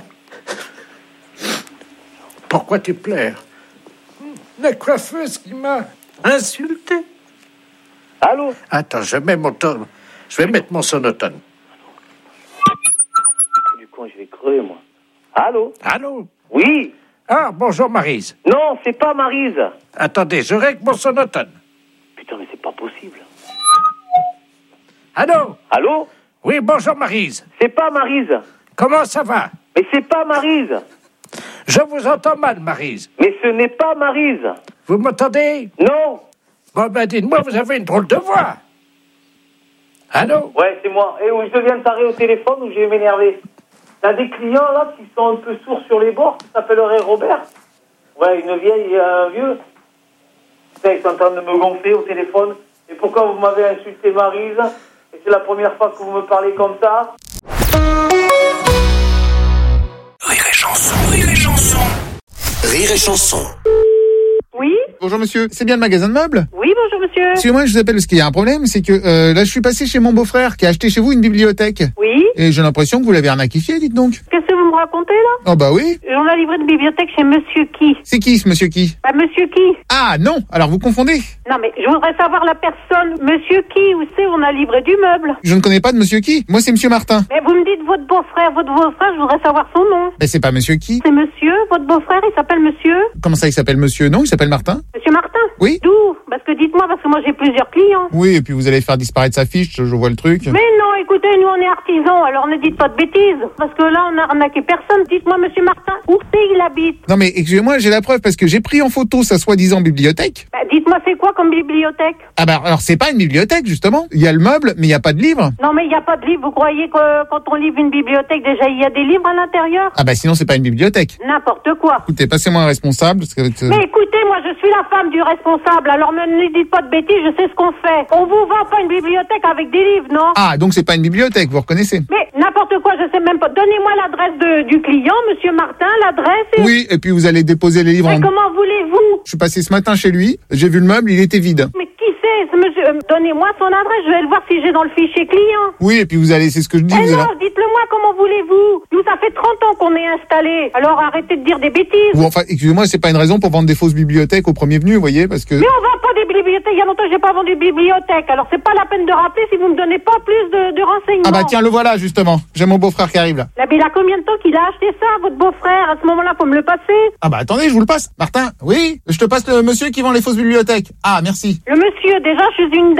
Pourquoi tu pleures? La coiffeuse qui m'a insulté. Allô? Attends, je mets mon ton... Je vais mettre mon sonotone. Du coup, je vais crever, moi. Allô? Allô? Oui? Ah, bonjour, Maryse. Non, c'est pas Maryse. Attendez, je règle mon sonotone. Putain, mais c'est pas possible. Allô? Allô? Oui, bonjour, Maryse. C'est pas Maryse. Comment ça va? Mais c'est pas Maryse. Je vous entends mal, Maryse. Mais ce n'est pas Maryse. Vous m'entendez? Non. Bon, ben, dites-moi, vous avez une drôle de voix. Allô? Ouais, c'est moi. Et où je deviens taré au téléphone ou je vais m'énerver. T'as des clients, là, qui sont un peu sourds sur les bords, qui s'appelleraient Robert. Ouais, une vieille et un vieux. Putain, ils sont en train de me gonfler au téléphone. Et pourquoi vous m'avez insulté Maryse? Et c'est la première fois que vous me parlez comme ça. Rire et chanson, rire et chanson. Rire et chanson. Oui? Bonjour monsieur, c'est bien le magasin de meubles? Oui, bonjour monsieur. Excusez-moi, je vous appelle parce qu'il y a un problème, c'est que euh, là je suis passé chez mon beau-frère qui a acheté chez vous une bibliothèque. Oui? Et j'ai l'impression que vous l'avez arnaquifié, dites donc. Qu'est-ce que vous me racontez là? Oh bah oui. On a livré une bibliothèque chez monsieur qui? C'est qui ce monsieur qui? Bah monsieur qui? Ah non, alors vous confondez. Non mais je voudrais savoir la personne. Monsieur qui? Où c'est? On a livré du meuble. Je ne connais pas de monsieur qui. Moi c'est monsieur Martin. Mais vous me dites votre beau-frère, votre beau-frère, je voudrais savoir son nom. Mais c'est pas monsieur qui? C'est monsieur, votre beau-frère, il s'appelle monsieur? Comment ça il s'appelle monsieur? Non, il s'appelle Martin. Monsieur Martin? Oui. D'où? Parce que dites-moi, parce que moi j'ai plusieurs clients. Oui, et puis vous allez faire disparaître sa fiche, je vois le truc. Mais non, écoutez, nous on est artisans, alors ne dites pas de bêtises. Parce que là on a arnaqué personne. Dites-moi, monsieur Martin, où c'est il habite? Non mais excusez-moi, j'ai la preuve parce que j'ai pris en photo sa soi-disant bibliothèque. Bah, dites-moi, c'est quoi comme bibliothèque? Ah bah alors c'est pas une bibliothèque justement. Il y a le meuble, mais il n'y a pas de livre. Non mais il n'y a pas de livre. Vous croyez que quand on livre une bibliothèque, déjà il y a des livres à l'intérieur? Ah bah sinon c'est pas une bibliothèque. N'importe quoi. Écoutez, passez-moi un responsable. Parce que... Mais écoutez, moi je suis la femme du responsable, alors ne dites pas de bêtises, je sais ce qu'on fait. On vous vend pas une bibliothèque avec des livres, non? Ah, donc c'est pas une bibliothèque, vous reconnaissez? Mais n'importe quoi, je sais même pas. Donnez-moi l'adresse de, du client, monsieur Martin, l'adresse. Et... Oui, et puis vous allez déposer les livres. Mais en... comment voulez-vous? Je suis passé ce matin chez lui, j'ai vu le meuble, il était vide. Mais qui c'est, ce monsieur? Euh, Donnez-moi son adresse, je vais le voir si j'ai dans le fichier client. Oui, et puis vous allez, c'est ce que je dis. Eh vous non, allez... dites-le moi, comment voulez-vous? Nous, ça fait trente ans qu'on est installés. Alors arrêtez de dire des bêtises. Ou enfin, excusez-moi, c'est pas une raison pour vendre des fausses bibliothèques au premier venu, vous voyez, parce que... Mais on vend pas des bibliothèques, il y a longtemps que j'ai pas vendu de bibliothèque. Alors c'est pas la peine de rappeler si vous me donnez pas plus de, de renseignements. Ah bah tiens, le voilà, justement. J'ai mon beau-frère qui arrive là. Là, mais il a combien de temps qu'il a acheté ça, votre beau-frère? À ce moment-là, faut me le passer. Ah bah attendez, je vous le passe. Martin, oui, je te passe le monsieur qui vend les fausses bibliothèques. Ah, merci. Le monsieur, déjà, je suis une dame.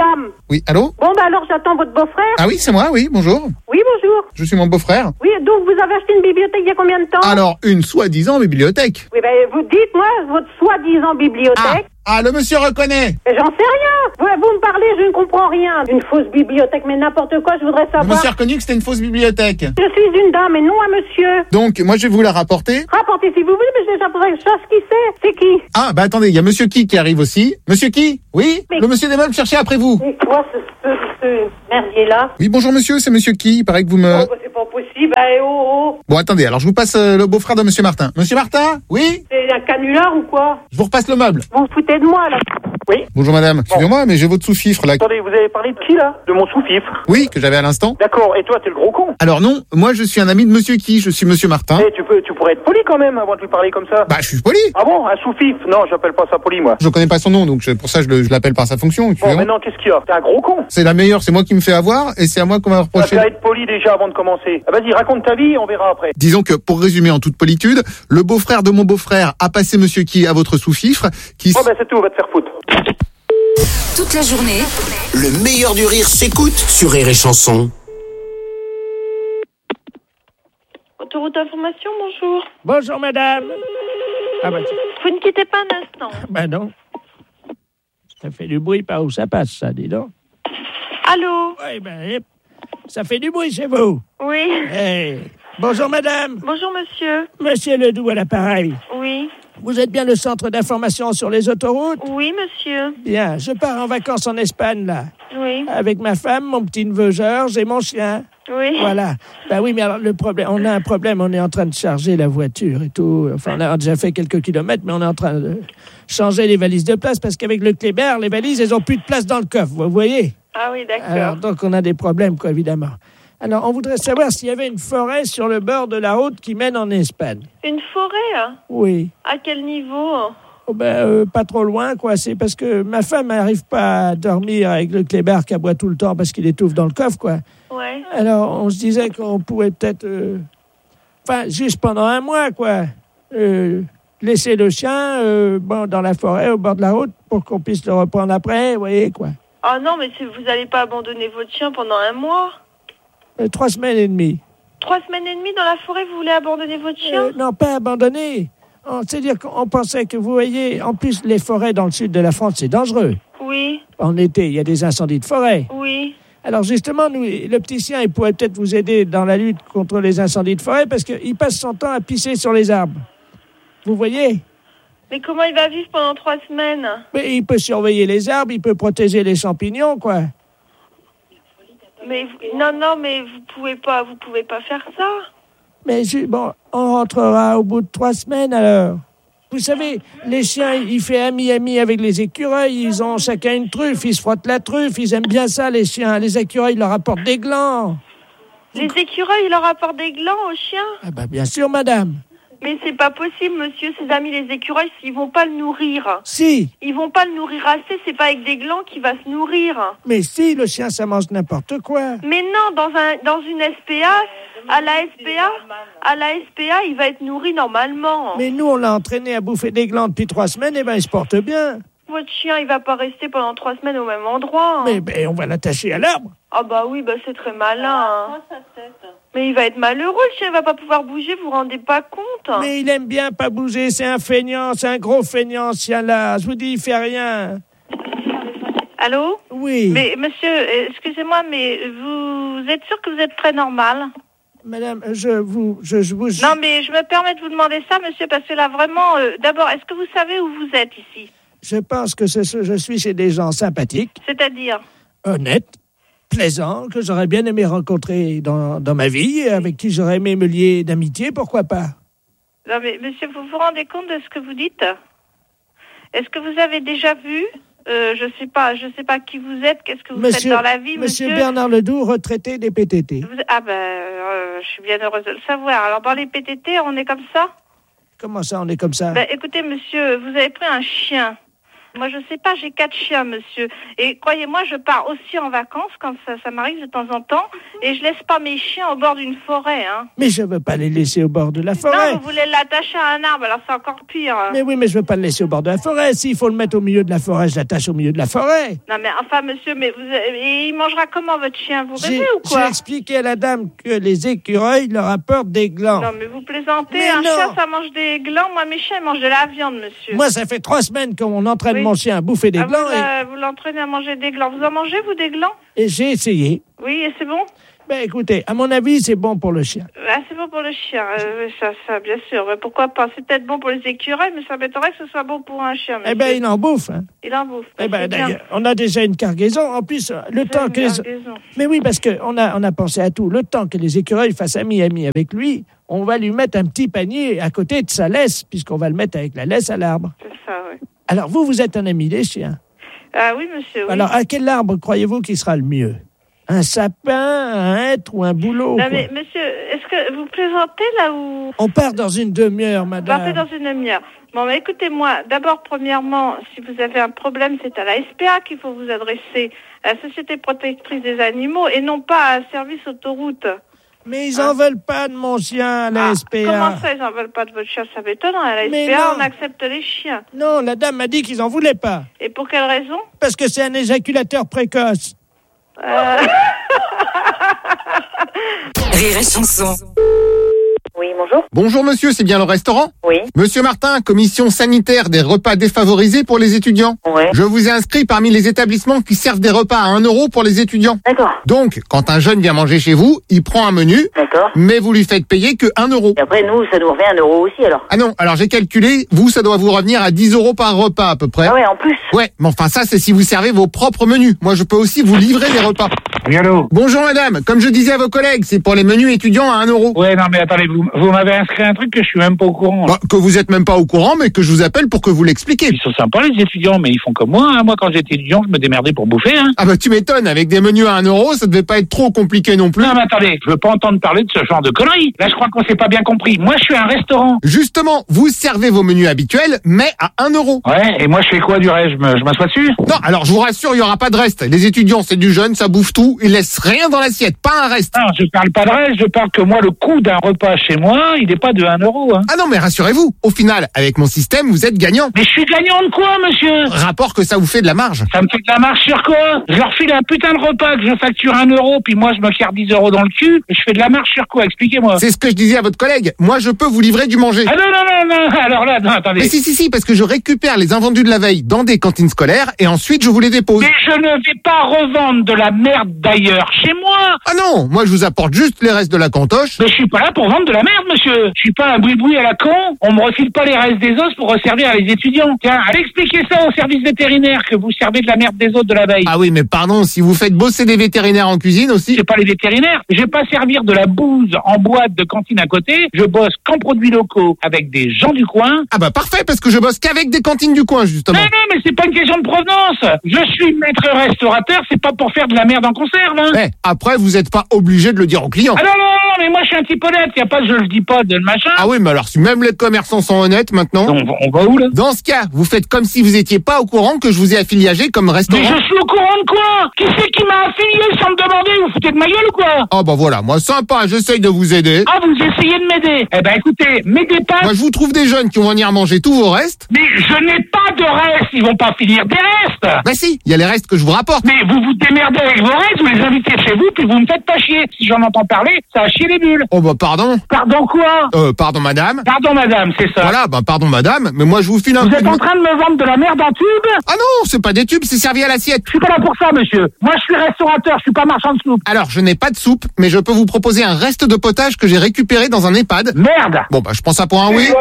Oui, allô? Bon, bah alors j'attends votre beau-frère. Ah oui, c'est moi, oui, bonjour. Oui, bonjour. Je suis mon beau-frère. Oui, donc vous avez acheté une bibliothèque il y a combien de temps? Alors, une soi-disant bibliothèque. Oui, ben vous dites-moi votre soi-disant bibliothèque. Ah, le monsieur reconnaît. Mais j'en sais rien. Vous, vous me parlez, je ne comprends rien. Une fausse bibliothèque, mais n'importe quoi, je voudrais Le savoir. monsieur a reconnu que c'était une fausse bibliothèque. Je suis une dame et non un monsieur. Donc, moi, je vais vous la rapporter. Rapportez si vous voulez, mais j'ai déjà faudrait que je sache qui c'est. C'est qui? Ah, bah attendez, il y a monsieur qui qui arrive aussi. Monsieur qui? Oui? Mais- Le monsieur des meubles cherchait après vous. C'est quoi ce, ce, ce merdier-là? Oui, bonjour monsieur, c'est monsieur qui? Il paraît que vous me... Oh, bah, c'est pas possible. Eh, oh, oh. Bon, attendez, alors je vous passe euh, le beau-frère de monsieur Martin. Monsieur Martin? Oui? C'est un canular ou quoi? Je vous repasse le meuble. Vous vous foutez de moi, là. Oui. Bonjour madame, excusez-moi, mais j'ai votre sous-fifre là. Attendez, vous avez parlé de qui, là? De mon sous-fifre. Oui, que j'avais à l'instant. D'accord, et toi, t'es le gros con. Alors non, moi je suis un ami de monsieur qui? Je suis monsieur Martin. Eh, tu peux, tu pourrais être poli quand même avant de lui parler comme ça. Bah, je suis poli. Ah bon, un sous-fifre? Non, j'appelle pas ça poli, moi. Je connais pas son nom, donc je- pour ça je le- je l'appelle par sa fonction. Bon, excusez-moi. maintenant, qu'est-ce qu'il y a? T'es un gros con. C'est la meilleure, c'est moi qui me fais avoir, et c'est à moi qu'on va Tu reprocher. vas être poli déjà avant de commencer. Ah, vas-y, raconte ta vie, on verra après. Disons que, pour résumer en toute politude, le beau-frère de mon beau-frère a passé monsieur qui à votre sous-fifre, qui... s- Bon, ben c'est tout, va te faire foutre. Toute la journée, Le meilleur du rire s'écoute sur Rire et Chanson. Autoroute d'information, bonjour. Bonjour, madame. Ah bah, tiens. Vous ne quittez pas un instant. Ben non. Ça fait du bruit par où ça passe, ça, dis donc. Allô? Oui, ben, hip. Ça fait du bruit chez vous. Oui. Hey. Bonjour, madame. Bonjour, monsieur. Monsieur Ledoux à l'appareil. Oui. Vous êtes bien le centre d'information sur les autoroutes? Oui, monsieur. Bien, je pars en vacances en Espagne, là. Oui. Avec ma femme, mon petit-neveu Georges et mon chien. Oui. Voilà. Ben oui, mais alors le problème, on a un problème, on est en train de charger la voiture et tout. Enfin, on a déjà fait quelques kilomètres, mais on est en train de changer les valises de place parce qu'avec le Kléber, les valises, elles ont plus de place dans le coffre, vous voyez? Ah oui, d'accord. Alors, donc on a des problèmes, quoi, évidemment. Alors, on voudrait savoir s'il y avait une forêt sur le bord de la route qui mène en Espagne. Une forêt? hein? Oui. À quel niveau? Oh ben, euh, pas trop loin, quoi. C'est parce que ma femme n'arrive pas à dormir avec le Kléber qui aboie tout le temps parce qu'il étouffe dans le coffre, quoi. Ouais. Alors, on se disait qu'on pouvait peut-être... euh, Enfin, juste pendant un mois, quoi. Euh, laisser le chien euh, bon, dans la forêt, au bord de la route, pour qu'on puisse le reprendre après, vous voyez, quoi. Ah non, mais c'est- vous n'allez pas abandonner votre chien pendant un mois? Euh, trois semaines et demie. Trois semaines et demie dans la forêt, vous voulez abandonner votre chien? Euh, non, pas abandonné. On- C'est-à-dire qu'on pensait que, vous voyez, en plus, les forêts dans le sud de la France, c'est dangereux. Oui, En été, il y a des incendies de forêt. oui. Alors justement, nous, le petit chien, il pourrait peut-être vous aider dans la lutte contre les incendies de forêt parce qu'il passe son temps à pisser sur les arbres. Vous voyez? Mais comment il va vivre pendant trois semaines? Mais il peut surveiller les arbres, il peut protéger les champignons, quoi. Mais vous- non, non, mais vous pouvez pas, vous pouvez pas faire ça. Mais je- bon, on rentrera au bout de trois semaines alors. Vous savez, les chiens, ils font ami-ami avec les écureuils, ils ont chacun une truffe, ils se frottent la truffe, ils aiment bien ça, les chiens. Les écureuils leur apportent des glands. Les écureuils, ils leur apportent des glands aux chiens. Ah ben bien sûr, madame. Mais c'est pas possible, monsieur. Ses amis, les écureuils, ils vont pas le nourrir. Si, Ils vont pas le nourrir assez. C'est pas avec des glands qu'il va se nourrir. mais si, le chien, ça mange n'importe quoi. Mais non, dans un, dans une S P A, à la S P A, à la S P A, il va être nourri normalement. Mais nous, on l'a entraîné à bouffer des glands depuis trois semaines, et ben il se porte bien. Votre chien, il va pas rester pendant trois semaines au même endroit. Mais ben, on va l'attacher à l'arbre. Ah bah oui, bah c'est très malin. hein. Mais il va être malheureux, le chien, il va pas pouvoir bouger, vous vous rendez pas compte? Mais il aime bien pas bouger, c'est un feignant, c'est un gros feignant, ce chien-là. Je vous dis, il fait rien. Allô? Oui. Mais monsieur, euh, excusez-moi, mais vous êtes sûr que vous êtes très normal? Madame, je vous... Je, je vous... Non, mais je me permets de vous demander ça, monsieur, parce que là, vraiment, euh, d'abord, est-ce que vous savez où vous êtes ici? Je pense que ce- ce- je suis chez des gens sympathiques, C'est-à-dire? honnêtes, plaisants, que j'aurais bien aimé rencontrer dans, dans ma vie, avec qui j'aurais aimé me lier d'amitié, pourquoi pas? Non, mais monsieur, vous vous rendez compte de ce que vous dites? Est-ce que vous avez déjà vu, euh, je sais pas, je sais pas qui vous êtes, qu'est-ce que vous faites dans la vie, monsieur? Monsieur Bernard Ledoux, retraité des P T T. Vous- Ah ben, euh, je suis bien heureuse de le savoir. Alors, dans les P T T, on est comme ça? Comment ça, on est comme ça? Ben, écoutez, monsieur, vous avez pris un chien. Moi, je sais pas, j'ai quatre chiens, monsieur. Et croyez-moi, je pars aussi en vacances quand ça, ça m'arrive de temps en temps. Et je laisse pas mes chiens au bord d'une forêt, hein. Mais je veux pas les laisser au bord de la forêt. Non, vous voulez l'attacher à un arbre, alors c'est encore pire. Mais oui, mais je veux pas le laisser au bord de la forêt. S'il faut le mettre au milieu de la forêt, je l'attache au milieu de la forêt. Non, mais enfin, monsieur, mais vous, et il mangera comment votre chien? Vous J'ai, rêvez ou quoi? j'ai expliqué à la dame que les écureuils leur apportent des glands. Non, mais vous plaisantez. Mais un non. chien, ça mange des glands. Moi, mes chiens, ils mangent de la viande, monsieur. Moi, ça fait trois semaines qu'on entraîne Oui. mon chien à bouffer des Ah, glands vous, et, euh, vous l'entraînez à manger des glands. Vous en mangez, vous, des glands? et j'ai essayé. Oui, et c'est bon? Ben écoutez, à mon avis, c'est bon pour le chien. Ah, c'est bon pour le chien, euh, ça, ça, bien sûr. Mais pourquoi pas? C'est peut-être bon pour les écureuils, mais ça m'étonnerait que ce soit bon pour un chien, monsieur. Eh ben, il en bouffe. Hein. Il en bouffe. Eh ben, C'est bien. d'ailleurs, on a déjà une cargaison. En plus, le temps une que les... cargaison. Mais oui, parce qu'on a, on a pensé à tout. Le temps que les écureuils fassent ami-ami avec lui, on va lui mettre un petit panier à côté de sa laisse, puisqu'on va le mettre avec la laisse à l'arbre. C'est ça, oui. Alors, vous, vous êtes un ami des chiens. Ah oui, monsieur, oui. Alors, à quel arbre croyez-vous qui sera le mieux? Un sapin, un hêtre ou un bouleau? Non, quoi. mais monsieur, est-ce que vous plaisantez là ou... On part dans une demi-heure, Vous madame. partez dans une demi-heure. Bon, mais écoutez-moi, d'abord, premièrement, si vous avez un problème, c'est à la S P A qu'il faut vous adresser, à la Société protectrice des animaux, et non pas à un service autoroute. Mais ils en veulent pas de mon chien, la S P A. Comment ça, ils en veulent pas de votre chien? Ça m'étonne, à la S Mais P A, non. on accepte les chiens. Non, la dame m'a dit qu'ils en voulaient pas. Et pour quelle raison? Parce que c'est un éjaculateur précoce. Euh... Rire et chanson. Oui, bonjour. Bonjour monsieur, c'est bien le restaurant? Oui. Monsieur Martin, commission sanitaire des repas défavorisés pour les étudiants. Ouais. Je vous ai inscrit parmi les établissements qui servent des repas à un euro pour les étudiants. D'accord. Donc, quand un jeune vient manger chez vous, il prend un menu, D'accord. mais vous lui faites payer que un euro. Et après, nous, ça nous revient un euro aussi, alors. Ah non, alors j'ai calculé, vous, ça doit vous revenir à dix euros par repas à peu près. Ah ouais, en plus. Ouais, mais enfin ça, c'est si vous servez vos propres menus. Moi, je peux aussi vous livrer les repas. Oui, allô? Bonjour madame, comme je disais à vos collègues, c'est pour les menus étudiants à un euro. Ouais, non, mais attendez, vous, vous m'avez inscrit un truc que je suis même pas au courant. Bah, que vous êtes même pas au courant, mais que je vous appelle pour que vous l'expliquiez. Ils sont sympas, les étudiants, mais ils font comme moi. Hein. Moi, quand j'étais étudiant, je me démerdais pour bouffer. Hein. Ah bah tu m'étonnes, avec des menus à un euro, ça devait pas être trop compliqué non plus. Non, mais attendez, je veux pas entendre parler de ce genre de conneries. Là, je crois qu'on s'est pas bien compris. Moi, je suis un restaurant. Justement, vous servez vos menus habituels, mais à un euro. Ouais, et moi, je fais quoi du reste? Je me- je m'assois dessus? Non, alors je vous rassure, il y aura pas de reste. Les étudiants, c'est du jeune, ça bouffe tout, ils laissent rien dans l'assiette, pas un reste. Non, je parle pas de reste, je parle que moi, le coût d'un repas chez moi, il est pas de un euro. Hein. Ah non, mais rassurez-vous, au final, avec mon système, vous êtes gagnant. Mais je suis gagnant de quoi, monsieur? Rapport que ça vous fait de la marge. Ça me fait de la marche sur quoi? Je leur file un putain de repas que je facture un euro, puis moi, je me carre dix euros dans le cul, et je fais de la marche sur quoi? Expliquez-moi. C'est ce que je disais à votre collègue. Moi, je peux vous livrer du manger. Ah non, non, non, non, alors là, non, attendez. Mais si, si, si, parce que je récupère les invendus de la veille dans des cantines scolaires et ensuite je vous les dépose. Mais je ne vais pas revendre de la merde d'ailleurs chez moi. Ah non, moi je vous apporte juste les restes de la cantoche. Mais je suis pas là pour vendre de la merde, monsieur. Je suis pas un boui-boui à la con. On me refile pas les restes des os pour resservir à les étudiants. Tiens, allez expliquer ça au service vétérinaire que vous servez de la merde des autres de la veille. Ah oui, mais pardon, si vous faites bosser des vétérinaires en cuisine aussi. C'est pas les vétérinaires. Je vais pas servir de la bouse en boîte de cantine à côté. Je bosse qu'en produits locaux avec des gens du coin. Ah bah parfait, parce que je bosse qu'avec des cantines du coin, justement. Non, non, mais c'est pas une question de provenance. Je suis maître restaurateur, c'est pas pour faire de la merde en conserve, hein. Eh, après, vous êtes pas obligé de le dire aux clients. Ah non, non, non, mais moi je suis un type honnête. Y a pas de je le dis pas de machin. Ah oui, mais alors si même les commerçants sont honnêtes maintenant. On va, on va où là? Dans ce cas, vous faites comme si vous étiez pas au courant que je vous ai affiliagé comme restaurant. Mais je suis au courant de quoi? Qui c'est qui m'a affilié sans me demander? Vous foutez de ma gueule ou quoi? Ah bah voilà, moi sympa, j'essaye de vous aider. Ah, vous essayez de m'aider? Eh ben écoutez, m'aidez pas. Moi je vous trouve des jeunes qui vont venir manger tous vos restes. Mais je n'ai pas de restes, ils vont pas finir des restes. Bah si, il y a les restes que je vous rapporte. Mais vous vous démerdez avec vos restes, vous les invitez chez vous, puis vous me faites pas chier. Si j'en entends parler, ça a chier les bulles. Oh bah pardon. Pardon quoi? Euh, pardon madame. Pardon madame, c'est ça. Voilà, bah pardon madame, mais moi je vous file un Vous coup êtes de- en train de me vendre de la merde en tube? Ah non, c'est pas des tubes, c'est servi à l'assiette. Je suis pas là pour ça, monsieur. Moi, je suis restaurateur, je suis pas marchand de soupe. Alors, je n'ai pas de soupe, mais je peux vous proposer un reste de potage que j'ai récupéré dans un EHPAD. Merde! Bon bah je prends ça pour un oui.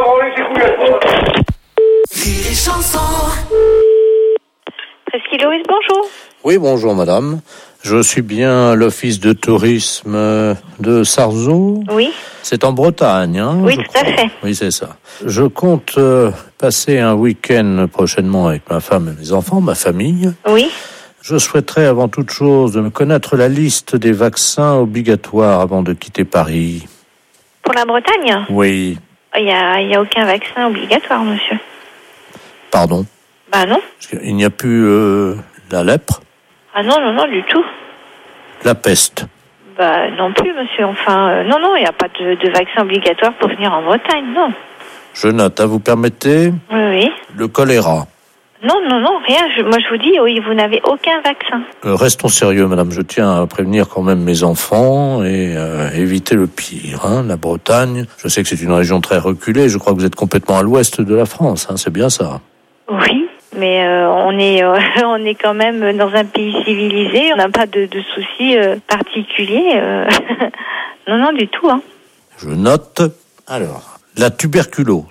Presqu'île Louise, bonjour. Oui, bonjour madame. Je suis bien à l'office de tourisme de Sarzeau. Oui. C'est en Bretagne, hein? Oui, je tout à crois. fait. Oui, c'est ça. Je compte euh, passer un week-end prochainement avec ma femme et mes enfants, ma famille. Oui. Je souhaiterais avant toute chose de me connaître la liste des vaccins obligatoires avant de quitter Paris. Pour la Bretagne? Oui, Il n'y a, il y a aucun vaccin obligatoire, monsieur. pardon. Bah non. Parce qu'il n'y a plus euh, la lèpre, Ah non, non, non, du tout. la peste. Bah non plus, monsieur. Enfin, euh, non, non, il n'y a pas de, de vaccin obligatoire pour venir en Bretagne, non. Je note, hein, vous permettez Oui, oui. le choléra. Non, non, non, rien. Je, moi, je vous dis, oui, vous n'avez aucun vaccin. Euh, restons sérieux, madame. Je tiens à prévenir quand même mes enfants et euh, éviter le pire. Hein. La Bretagne, je sais que c'est une région très reculée. Je crois que vous êtes complètement à l'ouest de la France. Hein. C'est bien ça. Oui, mais euh, on est, euh, on est quand même dans un pays civilisé. On n'a pas de, de soucis euh, particuliers. euh. Non, non, du tout. Hein. Je note. Alors, la tuberculose.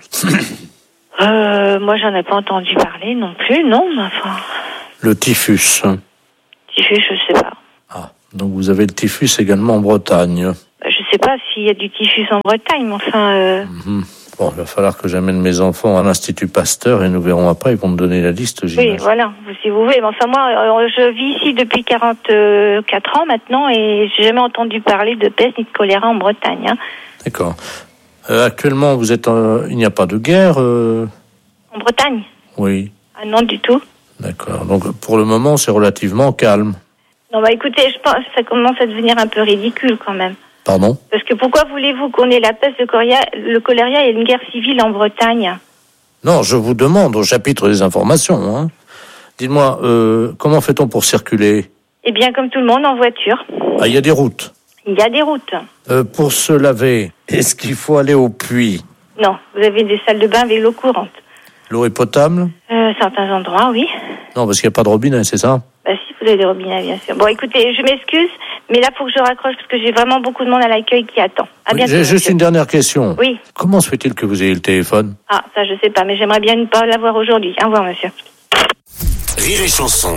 Euh, moi, j'en ai pas entendu parler non plus, non. mais Enfin, Le typhus. typhus, je sais pas. Donc vous avez le typhus également en Bretagne. Je sais pas s'il y a du typhus en Bretagne, mais enfin. Euh... Mhm. Bon, il va falloir que j'amène mes enfants à l'Institut Pasteur et nous verrons après. Ils vont me donner la liste, Oui, j'imagine. voilà, si vous voulez. Mais enfin, moi, euh, je vis ici depuis quarante-quatre ans maintenant et j'ai jamais entendu parler de peste ni de choléra en Bretagne. Hein. D'accord. Euh, actuellement, vous êtes, euh, il n'y a pas de guerre. Euh... En Bretagne? Oui. Ah non, du tout. D'accord. Donc pour le moment, c'est relativement calme. Non, bah écoutez, je pense que ça commence à devenir un peu ridicule quand même. Pardon? Parce que pourquoi voulez-vous qu'on ait la peste, le choléra, le choléra et une guerre civile en Bretagne? Non, je vous demande au chapitre des informations. Hein. Dites-moi, euh, comment fait-on pour circuler? Eh bien, comme tout le monde, en voiture. Ah, il y a des routes. Il y a des routes. Euh, pour se laver, est-ce qu'il faut aller au puits? Non, vous avez des salles de bain avec l'eau courante. L'eau est potable? Euh, certains endroits, oui. Non, parce qu'il n'y a pas de robinet, c'est ça? Bah si, vous avez des robinets, bien sûr. Bon, écoutez, je m'excuse, mais là, il faut que je raccroche parce que j'ai vraiment beaucoup de monde à l'accueil qui attend. À Oui, bientôt. j'ai juste monsieur. une dernière question. Oui. Comment se fait-il que vous ayez le téléphone? Ah, ça, je sais pas, mais j'aimerais bien ne pas l'avoir aujourd'hui. Au revoir, monsieur. Rire et chanson.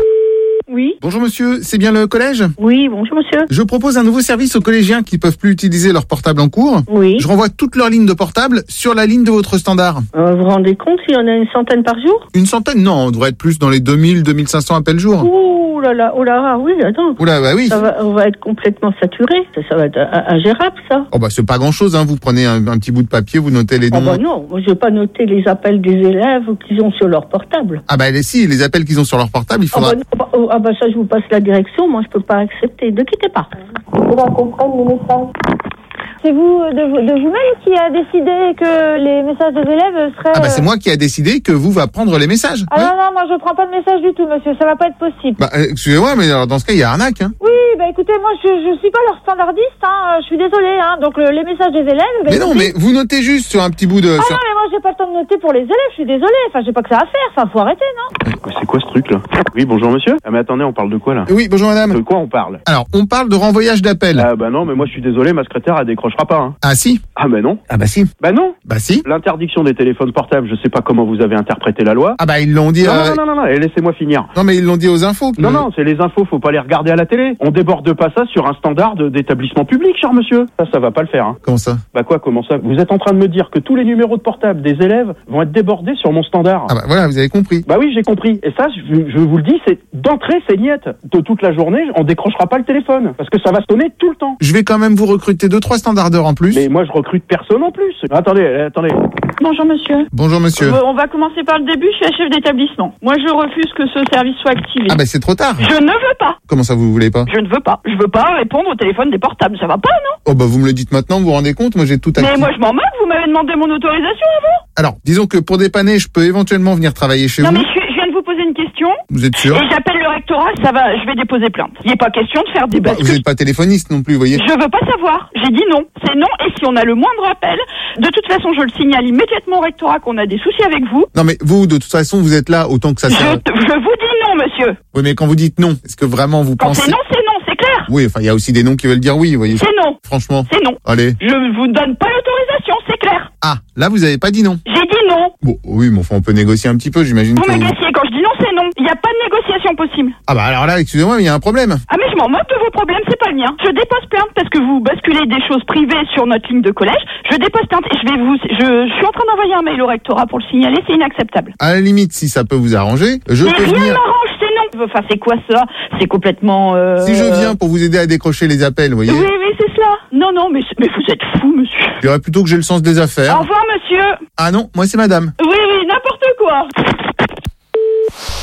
Oui. Bonjour monsieur, c'est bien le collège? Oui, bonjour monsieur. Je propose un nouveau service aux collégiens qui peuvent plus utiliser leur portable en cours. Oui. Je renvoie toutes leurs lignes de portable sur la ligne de votre standard. Euh, vous vous rendez compte s'il y en a une centaine par jour? Une centaine? Non, on devrait être plus dans les deux mille, deux mille cinq cents appels jour. Ouh là là, oh là là, oui, attends. Oula, bah oui. Ça va, on va être complètement saturé. Ça, ça va être euh, ingérable, ça. Oh bah c'est pas grand chose, hein. Vous prenez un, un petit bout de papier, vous notez les Ah noms. bah non, moi je vais pas noter les appels des élèves qu'ils ont sur leur portable. Ah bah les- si, les appels qu'ils ont sur leur portable, il Ah faudra... bah, non, bah, oh, ah bah ça je vous passe la direction, moi je peux pas accepter. Ne quittez pas. Il faudra qu'on prenne les messages. C'est vous, euh, de, vous- de vous-même qui a décidé que les messages des élèves seraient... Ah bah c'est euh, moi qui a décidé que vous va prendre les messages. Ah non, non, moi je prends pas de message du tout, monsieur, ça va pas être possible. Bah euh, excusez-moi, mais alors, dans ce cas, il y a arnaque, hein. Oui, bah écoutez, moi je, je suis pas leur standardiste, hein, je suis désolée, hein, donc le- les messages des élèves... Bah, Mais non, écoutez- mais vous notez juste sur un petit bout de... Ah sur- non, mais moi j'ai pas le temps de noter pour les élèves, je suis désolée, enfin j'ai pas que ça à faire, enfin faut arrêter, non? C'est quoi ce truc là? Oui, bonjour monsieur. Ah mais attendez, on parle de quoi là? Oui, bonjour madame. De quoi on parle? Alors, on parle de renvoyage d'appel. Ah bah non, mais moi je suis désolé, ma secrétaire elle décrochera pas. Hein. Ah si? Ah bah non. Ah bah si. Bah non. Bah si. L'interdiction des téléphones portables, je sais pas comment vous avez interprété la loi. Ah bah ils l'ont dit... Non, euh, non, non, non, non, eh, laissez-moi finir. Non mais ils l'ont dit aux infos. Non, non, c'est les infos, faut pas les regarder à la télé. On déborde pas ça sur un standard de- d'établissement public, cher monsieur. Ça, ça va pas le faire. Hein. Comment ça? Bah quoi, comment ça? Vous êtes en train de me dire que tous les numéros de portable des élèves vont être débordés sur mon standard. Ah bah voilà, vous avez compris. Bah oui, j'ai compris. Et ça, je, je vous le dis, c'est d'entrée, c'est niette. De toute la journée, on décrochera pas le téléphone. Parce que ça va sonner tout le temps. Je vais quand même vous recruter deux, trois standardeurs en plus. Mais moi, je recrute personne en plus. Attendez, attendez. Bonjour monsieur. Bonjour monsieur. Euh, On va commencer par le début, je suis la chef d'établissement. Moi je refuse que ce service soit activé. Ah bah c'est trop tard. Je ne veux pas. Comment ça vous voulez pas? Je ne veux pas. Je veux pas répondre au téléphone des portables. Ça va pas, non? Oh bah vous me le dites maintenant, vous vous rendez compte? Moi j'ai tout acquis. Mais moi je m'en moque, vous m'avez demandé mon autorisation avant. Alors, disons que pour dépanner, je peux éventuellement venir travailler chez Non vous. mais je, suis- je viens de vous poser une question. Vous êtes sûr? Et j'appelle le rectorat, ça va, je vais déposer plainte. Il n'est pas question de faire des Bah, bascules. vous n'êtes pas téléphoniste non plus, vous voyez. Je veux pas savoir. J'ai dit non. C'est non. Et si on a le moindre appel, de toute façon, je le signale immédiatement au rectorat qu'on a des soucis avec vous. Non mais vous, de toute façon, vous êtes là autant que ça Je, sert. je vous dis non, monsieur. Oui, mais quand vous dites non, est-ce que vraiment vous Quand pensez... c'est non, c'est non, c'est clair. Oui, enfin, il y a aussi des noms qui veulent dire oui, vous voyez. C'est non. Franchement. C'est non. Allez. Je vous donne pas l'autorisation, c'est clair. Ah, là, vous avez pas dit non. J'ai dit non. Bon, oui, mais enfin, on peut négocier un petit peu, j'imagine Vous que... vous- m'agacez, quand je dis non, c'est non. Il n'y a pas de négociation possible. Ah bah alors là, excusez-moi, mais il y a un problème. Ah mais je m'en moque de vos problèmes, c'est pas le mien. Je dépose plainte parce que vous basculez des choses privées sur notre ligne de collège. Je dépose plainte et je vais vous... Je, je suis en train d'envoyer un mail au rectorat pour le signaler, c'est inacceptable. À la limite, si ça peut vous arranger, je mais peux rien ne venir... m'arrange, c'est non. Enfin, c'est quoi ça? C'est complètement... Euh... Si je viens pour vous aider à décrocher les appels, vous voyez. Oui, oui, c'est cela. Non, non, mais, mais vous êtes fou, monsieur. Je dirais plutôt que j'ai le sens des affaires. Au revoir, monsieur. Ah non, moi c'est madame. Oui, oui, n'importe quoi.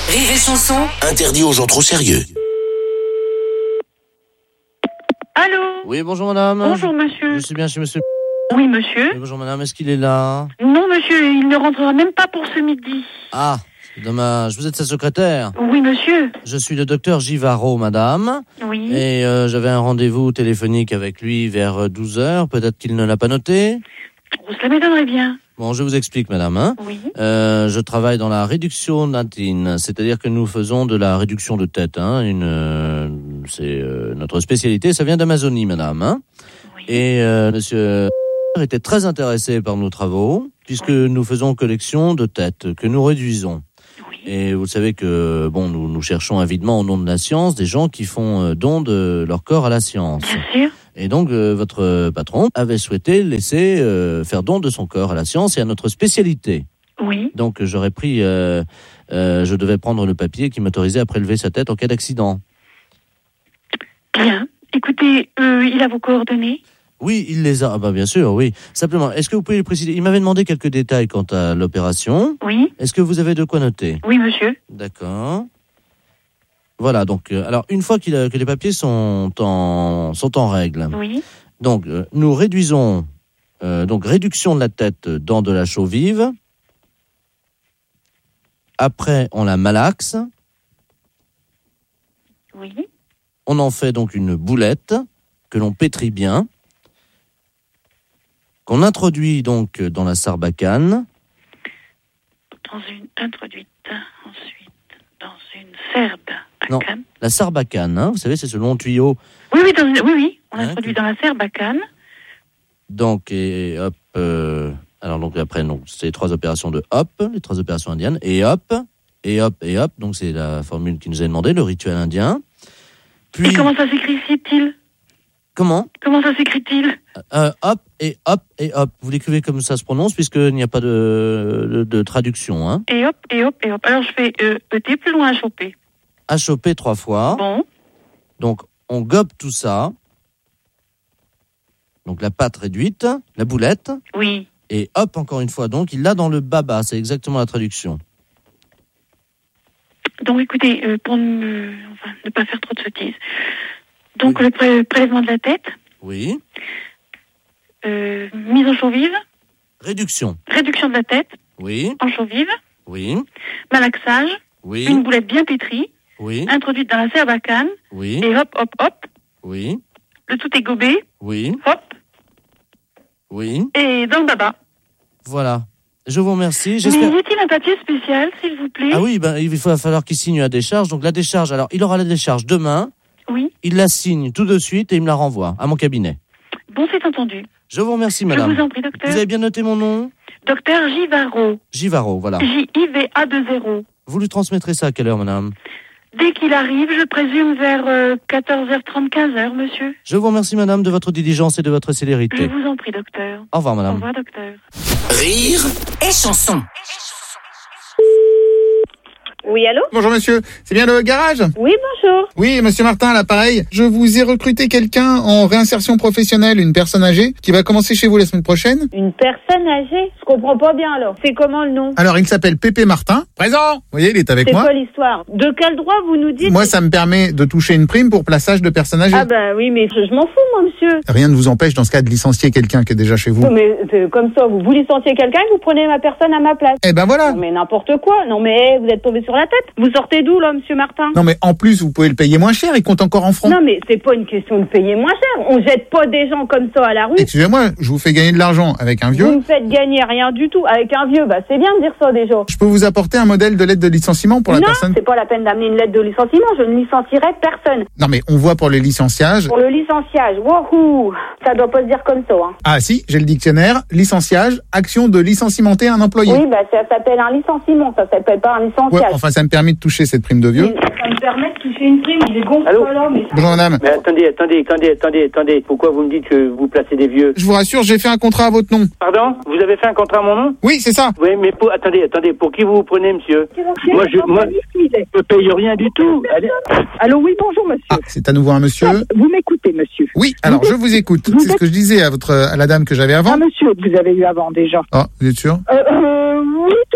Rire et Chanson. Interdit aux gens trop sérieux. Allô? Oui, bonjour madame. Bonjour monsieur. Je suis bien chez monsieur. Oui monsieur. Oui, bonjour madame, est-ce qu'il est là? Non monsieur, il ne rentrera même pas pour ce midi. Ah, c'est dommage. Vous êtes sa secrétaire? Oui monsieur. Je suis le docteur Givaro, madame. Oui. Et euh, j'avais un rendez-vous téléphonique avec lui vers douze heures. Peut-être qu'il ne l'a pas noté? Oh, cela m'étonnerait bien. Bon, je vous explique, madame. Hein. Oui. Euh, je travaille dans la réduction natine, c'est-à-dire que nous faisons de la réduction de tête. Hein, une, euh, c'est euh, notre spécialité. Ça vient d'Amazonie, madame. Hein. Oui. Et euh, monsieur était très intéressé par nos travaux, puisque oui. nous faisons collection de têtes que nous réduisons. Oui. Et vous savez que bon, nous, nous cherchons avidement au nom de la science des gens qui font euh, don de leur corps à la science. Bien sûr. Et donc, euh, votre patron avait souhaité laisser euh, faire don de son corps à la science et à notre spécialité. Oui. Donc, j'aurais pris, euh, euh, je devais prendre le papier qui m'autorisait à prélever sa tête en cas d'accident. Bien. Écoutez, euh, il a vos coordonnées? Oui, il les a. Ah bah bien sûr, oui. Simplement, est-ce que vous pouvez les préciser? Il m'avait demandé quelques détails quant à l'opération. Oui. Est-ce que vous avez de quoi noter? Oui, monsieur. D'accord. Voilà, donc, euh, alors, une fois qu'il a, que les papiers sont en, sont en règle, oui. donc, euh, nous réduisons, euh, donc, réduction de la tête dans de la chaux vive. Après, on la malaxe. Oui. On en fait donc une boulette que l'on pétrit bien, qu'on introduit donc dans la sarbacane. Dans une, introduite, ensuite, dans une serbe. Non, la sarbacane, hein, vous savez, c'est ce long tuyau. Oui, oui, dans une, oui, oui. On hein, introduit que... dans la serbacane. Donc, et hop, euh, alors donc après, donc, c'est les trois opérations de hop, les trois opérations indiennes, et hop, et hop, et hop, donc c'est la formule qui nous est demandée, le rituel indien. Puis... Et comment ça s'écrit-il? Comment? Comment ça s'écrit-il? euh, Hop, et hop, et hop. Vous l'écrivez comme ça se prononce, puisqu'il n'y a pas de, de, de traduction. Hein. Et hop, et hop, et hop. Alors je fais euh, E T plus loin, H O P. H O P trois fois. Bon. Donc, on gobe tout ça. Donc, la pâte réduite, la boulette. Oui. Et hop, encore une fois. Donc, il l'a dans le baba. C'est exactement la traduction. Donc, écoutez, euh, pour ne, enfin, ne pas faire trop de sottises. Donc, oui. le pré- prélèvement de la tête. Oui. Euh, mise en chaux vive. Réduction. Réduction de la tête. Oui. En chaux vive. Oui. Malaxage. Oui. Une boulette bien pétrie. Oui. Introduite dans la serbacane. Oui. Et hop, hop, hop. Oui. Le tout est gobé. Oui. Hop. Oui. Et dans le baba. Voilà. Je vous remercie. Mais J'espère... y a-t-il un papier spécial, s'il vous plaît? Ah oui, ben, il va falloir qu'il signe la décharge. Donc la décharge, alors il aura la décharge demain. Oui. Il la signe tout de suite et il me la renvoie à mon cabinet. Bon, c'est entendu. Je vous remercie, madame. Je vous en prie, docteur. Vous avez bien noté mon nom? Docteur Givaro. Givaro, voilà. J I V A deux zéro. Vous lui transmettrez ça à quelle heure, madame? Dès qu'il arrive, je présume vers euh, quatorze heures trente, quinze heures, monsieur. Je vous remercie, madame, de votre diligence et de votre célérité. Je vous en prie, docteur. Au revoir, madame. Au revoir, docteur. Rire et chanson. Oui, allô? Bonjour monsieur, c'est bien le garage? Oui, bonjour. Oui, monsieur Martin, à l'appareil. Je vous ai recruté quelqu'un en réinsertion professionnelle, une personne âgée, qui va commencer chez vous la semaine prochaine. Une personne âgée? Je comprends pas bien alors. C'est comment le nom? Alors, il s'appelle Pépé Martin. Présent! Vous voyez, il est avec c'est moi. C'est quoi l'histoire? De quel droit vous nous dites? Moi, ça me permet de toucher une prime pour plaçage de personnes âgées. Ah bah oui, mais je, je m'en fous, moi, monsieur. Rien ne vous empêche, dans ce cas, de licencier quelqu'un qui est déjà chez vous. Non, mais euh, comme ça, vous, vous licenciez quelqu'un et vous prenez ma personne à ma place. Eh ben voilà. Non, mais n'importe quoi. Non, mais vous êtes tombé sur la tête. Vous sortez d'où, là, monsieur Martin? Non, mais en plus, vous pouvez le payer moins cher, il compte encore en francs. Non, mais c'est pas une question de payer moins cher. On jette pas des gens comme ça à la rue. Excusez-moi, je vous fais gagner de l'argent avec un vieux. Vous me faites gagner rien du tout avec un vieux. Bah, c'est bien de dire ça, déjà. Je peux vous apporter un modèle de lettre de licenciement pour la non, personne? Non, c'est pas la peine d'amener une lettre de licenciement. Je ne licencierai personne. Non, mais on voit pour le licenciage. Pour le licenciage, wouhou, ça doit pas se dire comme ça, hein. Ah si, j'ai le dictionnaire. Licenciage, action de licencimenter un employé. Oui, bah ça s'appelle un licenciement, ça s'appelle pas un licenciage. Ouais, enfin, ça me permet de toucher cette prime de vieux. Mais ça me permet de toucher une prime, il est gonflé. Allô? Là, mais... Bonjour madame. Mais attendez, attendez, attendez, attendez, attendez. Pourquoi vous me dites que vous placez des vieux? Je vous rassure, j'ai fait un contrat à votre nom. Pardon? Vous avez fait un contrat à mon nom? Oui, c'est ça. Oui, mais pour, attendez, attendez, pour qui vous vous prenez, monsieur? Moi, je, moi, je ne paye rien du tout. Allez. Allô, oui, bonjour, monsieur. Ah, c'est à nouveau un monsieur. Ah, vous m'écoutez, monsieur? Oui, alors vous je vous écoute. Vous c'est êtes... ce que je disais à votre, à la dame que j'avais avant. Ah, monsieur, que vous avez eu avant, déjà. Ah, vous êtes sûr? euh, euh, Oui, tout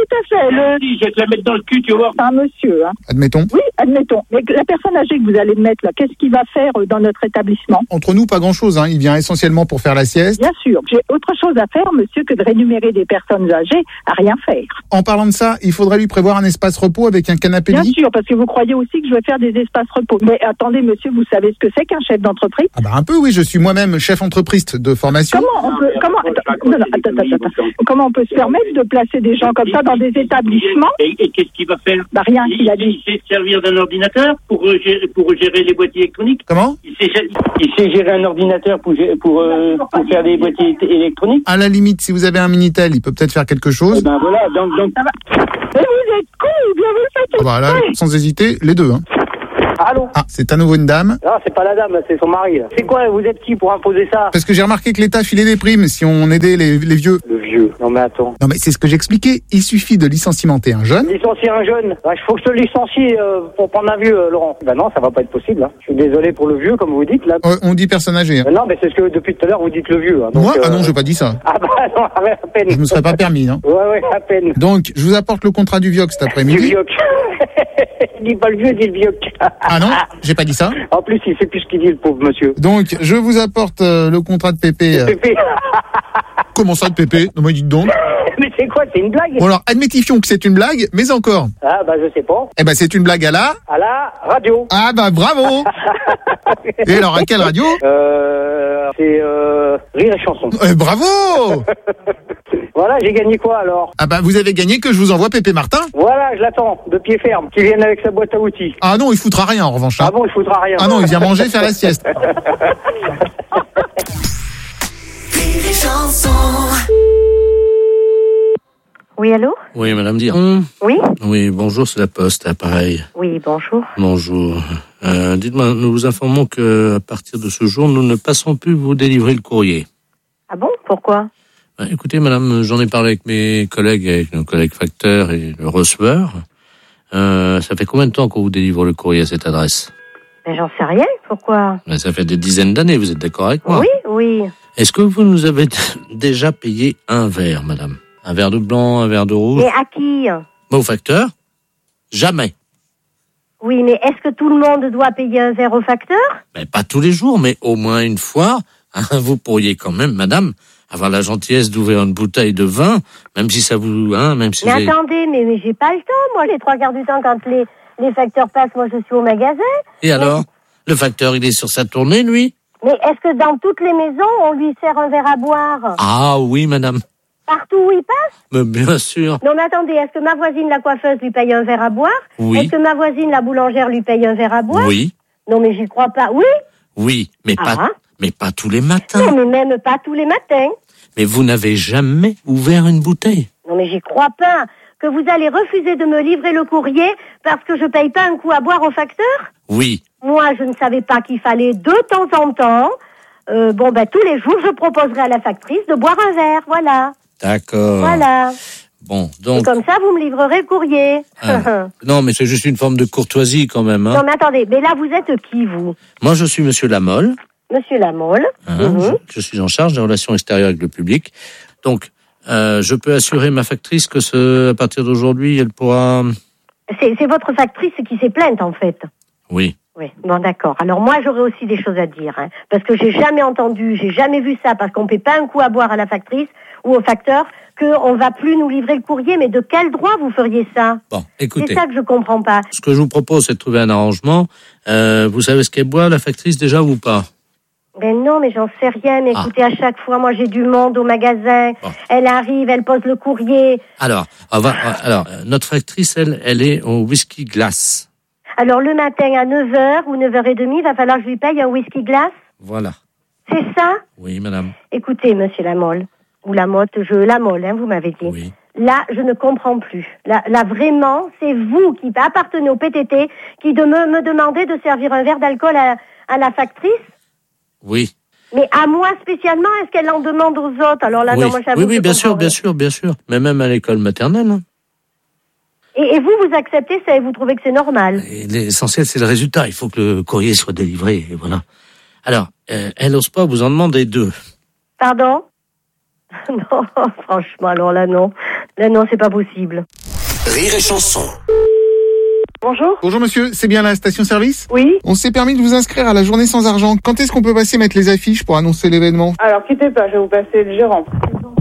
tout à fait. Le... Si, je vais te la mettre dans le cul, tu vas voir. C'est un monsieur, hein. Admettons. Oui, admettons. Mais la personne âgée que vous allez mettre là, qu'est-ce qu'il va faire euh, dans notre établissement? Entre nous, pas grand-chose. Hein. Il vient essentiellement pour faire la sieste. Bien sûr. J'ai autre chose à faire, monsieur, que de rémunérer des personnes âgées à rien faire. En parlant de ça, il faudrait lui prévoir un espace repos avec un canapé Bien lit. sûr, parce que vous croyez aussi que je vais faire des espaces repos. Mais attendez, monsieur, vous savez ce que c'est qu'un chef d'entreprise? Ah bah un peu, oui. Je suis moi-même chef entreprise de formation. Comment on peut, comment, attends, non, non, attends, attends, attends. Comment on peut se permettre de placer des gens comme ça dans des établissements? Et, et qu'est-ce qu'il va faire? Bah rien, il a dit. Il sait servir d'un ordinateur pour, euh, gérer, pour gérer les boîtiers électroniques. Comment? Il sait, il sait gérer un ordinateur pour, pour, euh, pour faire des boîtiers électroniques. À la limite, si vous avez un Minitel, il peut peut-être faire quelque chose. Eh ben voilà, donc... donc... Mais vous êtes con ou bien vous le faites? Ah bah là, sans hésiter, les deux. Hein. Allô? Ah, c'est à nouveau une dame. Non, c'est pas la dame, c'est son mari. Là. C'est quoi? Vous êtes qui pour imposer ça? Parce que j'ai remarqué que l'État filait des primes si on aidait les, les vieux. Le vieux? Non mais attends. Non mais c'est ce que j'expliquais. Il suffit de licenciementer un jeune. Licencier un jeune? Il faut que je te licencie euh, pour prendre un vieux, euh, Laurent. Ben non, ça va pas être possible. Hein. Je suis désolé pour le vieux, comme vous dites là. Euh, on dit personne âgée. Hein. Euh, non, mais c'est ce que depuis tout à l'heure vous dites le vieux. Hein, donc, Moi? euh... Ah non, j'ai pas dit ça. Ah bah non, à peine. Je me serais pas permis. Hein. Ouais, ouais, à peine. Donc, je vous apporte le contrat du Vioc cet après-midi. Du Vioc. Dis pas le vieux, dis le Vioc. Ah non, j'ai pas dit ça. En plus, il sait plus ce qu'il dit, le pauvre monsieur. Donc, je vous apporte euh, le contrat de Pépé. Euh... Pépé. Comment ça de Pépé? Non, mais dites donc. Mais c'est quoi? C'est une blague? Bon alors, admettifions que c'est une blague, mais encore. Ah bah je sais pas. Eh ben c'est une blague à la... À la radio. Ah bah bravo. Et alors, à quelle radio? Euh... C'est euh... Rire et Chanson. Eh, bravo. Voilà, j'ai gagné quoi alors? Ah bah vous avez gagné que je vous envoie Pépé Martin. Voilà, je l'attends, de pied ferme, qui vienne avec sa boîte à outils. Ah non, il foutra rien en revanche. Hein. Ah bon, il foutra rien. Ah non, il vient manger, faire la sieste. Oui, allô? Oui, madame Diron. Oui? Oui, bonjour, c'est la Poste, appareil. Oui, bonjour. Bonjour. Euh, dites-moi, nous vous informons que à partir de ce jour, nous ne passons plus vous délivrer le courrier. Ah bon? Pourquoi? Ben, écoutez, madame, j'en ai parlé avec mes collègues, avec nos collègues facteurs et le receveur. Euh, ça fait combien de temps qu'on vous délivre le courrier à cette adresse? Mais j'en sais rien. Pourquoi? Ben, ça fait des dizaines d'années, vous êtes d'accord avec moi? Oui, oui. Est-ce que vous nous avez déjà payé un verre, madame? Un verre de blanc, un verre de rouge? Mais à qui? Ben, au facteur? Jamais. Oui, mais est-ce que tout le monde doit payer un verre au facteur? Ben, pas tous les jours, mais au moins une fois. Vous pourriez quand même, madame, avoir la gentillesse d'ouvrir une bouteille de vin, même si ça vous... Hein, même si mais vous avez... attendez, mais, mais j'ai pas le temps. Moi, les trois quarts du temps, quand les, les facteurs passent, moi, je suis au magasin. Et mais... alors? Le facteur, il est sur sa tournée, lui? Mais est-ce que dans toutes les maisons, on lui sert un verre à boire? Ah oui, madame. Partout où il passe? Mais bien sûr. Non, mais attendez, est-ce que ma voisine, la coiffeuse, lui paye un verre à boire? Oui. Est-ce que ma voisine, la boulangère, lui paye un verre à boire? Oui. Non, mais j'y crois pas. Oui? Oui, mais ah. pas, mais pas tous les matins. Non, mais même pas tous les matins. Mais vous n'avez jamais ouvert une bouteille? Non, mais j'y crois pas. Que vous allez refuser de me livrer le courrier parce que je paye pas un coup à boire au facteur? Oui. Moi, je ne savais pas qu'il fallait de temps en temps, euh, bon, ben, tous les jours, je proposerai à la factrice de boire un verre, voilà. D'accord. Voilà. Bon, donc... Et comme ça, vous me livrerez le courrier. Ah, non, mais c'est juste une forme de courtoisie quand même. Hein. Non, mais attendez, mais là, vous êtes qui, vous? Moi, je suis Monsieur Lamolle. Monsieur Lamolle. Hein, mm-hmm. je, je suis en charge des relations extérieures avec le public. Donc, euh, je peux assurer ma factrice que ce, à partir d'aujourd'hui, elle pourra... C'est, c'est votre factrice qui s'est plainte, en fait. Oui. Oui, bon d'accord. Alors moi j'aurais aussi des choses à dire, hein, parce que j'ai jamais entendu, j'ai jamais vu ça, parce qu'on paie pas un coup à boire à la factrice ou au facteur, qu'on va plus nous livrer le courrier, mais de quel droit vous feriez ça? Bon, écoutez. C'est ça que je comprends pas. Ce que je vous propose, c'est de trouver un arrangement. Euh, vous savez ce qu'elle boit, la factrice, déjà, ou pas? Ben non, mais j'en sais rien. Mais ah. écoutez, à chaque fois, moi j'ai du monde au magasin. Bon. Elle arrive, elle pose le courrier. Alors, on va, alors, notre factrice, elle, elle est au whisky glace. Alors, le matin à neuf heures ou neuf heures trente, il va falloir que je lui paye un whisky glace? Voilà. C'est ça? Oui, madame. Écoutez, monsieur Lamolle, ou Lamotte, je, Lamolle, hein, vous m'avez dit. Oui. Là, je ne comprends plus. Là, là vraiment, c'est vous qui appartenez au P T T qui de me, me demandez de servir un verre d'alcool à, à la factrice? Oui. Mais à moi spécialement, est-ce qu'elle en demande aux autres? Alors là, oui. non, moi j'avoue. Oui, oui, bien sûr, rien. bien sûr, bien sûr. Mais même à l'école maternelle. Hein. Et, et vous, vous acceptez ça et vous trouvez que c'est normal? Et l'essentiel, c'est le résultat. Il faut que le courrier soit délivré, et voilà. Alors, euh, elle n'ose pas vous en demander deux. Pardon? Non, franchement, alors là, non. Là, non, c'est pas possible. Rire et Chanson. Bonjour. Bonjour monsieur, c'est bien la station-service ? Oui. On s'est permis de vous inscrire à la journée sans argent. Quand est-ce qu'on peut passer mettre les affiches pour annoncer l'événement ? Alors, quittez pas, je vais vous passer le gérant. Allô ?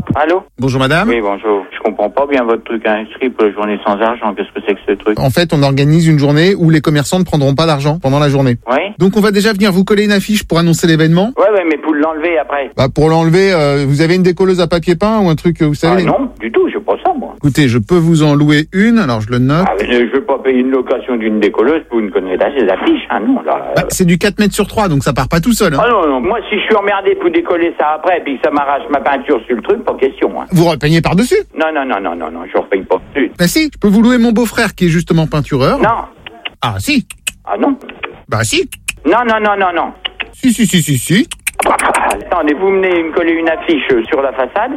Bonjour madame. Oui, bonjour. Je comprends pas bien votre truc inscrit pour la journée sans argent. Qu'est-ce que c'est que ce truc ? En fait, on organise une journée où les commerçants ne prendront pas d'argent pendant la journée. Oui. Donc on va déjà venir vous coller une affiche pour annoncer l'événement. Ouais, ouais, mais pour l'enlever après. Bah pour l'enlever, euh, vous avez une décolleuse à papier peint ou un truc, vous savez ? Ah non, du tout, j'ai pas ça moi. Écoutez, je peux vous en louer une, alors je le note. Ah, mais je vais pas payer une location d'une décolleuse pour une connerie ces affiches, hein, non, là. Bah, c'est du quatre mètres sur trois, donc ça part pas tout seul. Hein. Ah non, non, moi si je suis emmerdé pour décoller ça après puis que ça m'arrache ma peinture sur le truc, pas question. Hein. Vous repeignez par-dessus ? Non, non, non, non, non, non, je repaye pas dessus. Bah si, je peux vous louer mon beau-frère qui est justement peintureur. Non. Ah si. Ah non. Bah si. Non, non, non, non, non. Si, si, si, si, si. Attendez, vous venez me coller une affiche sur la façade.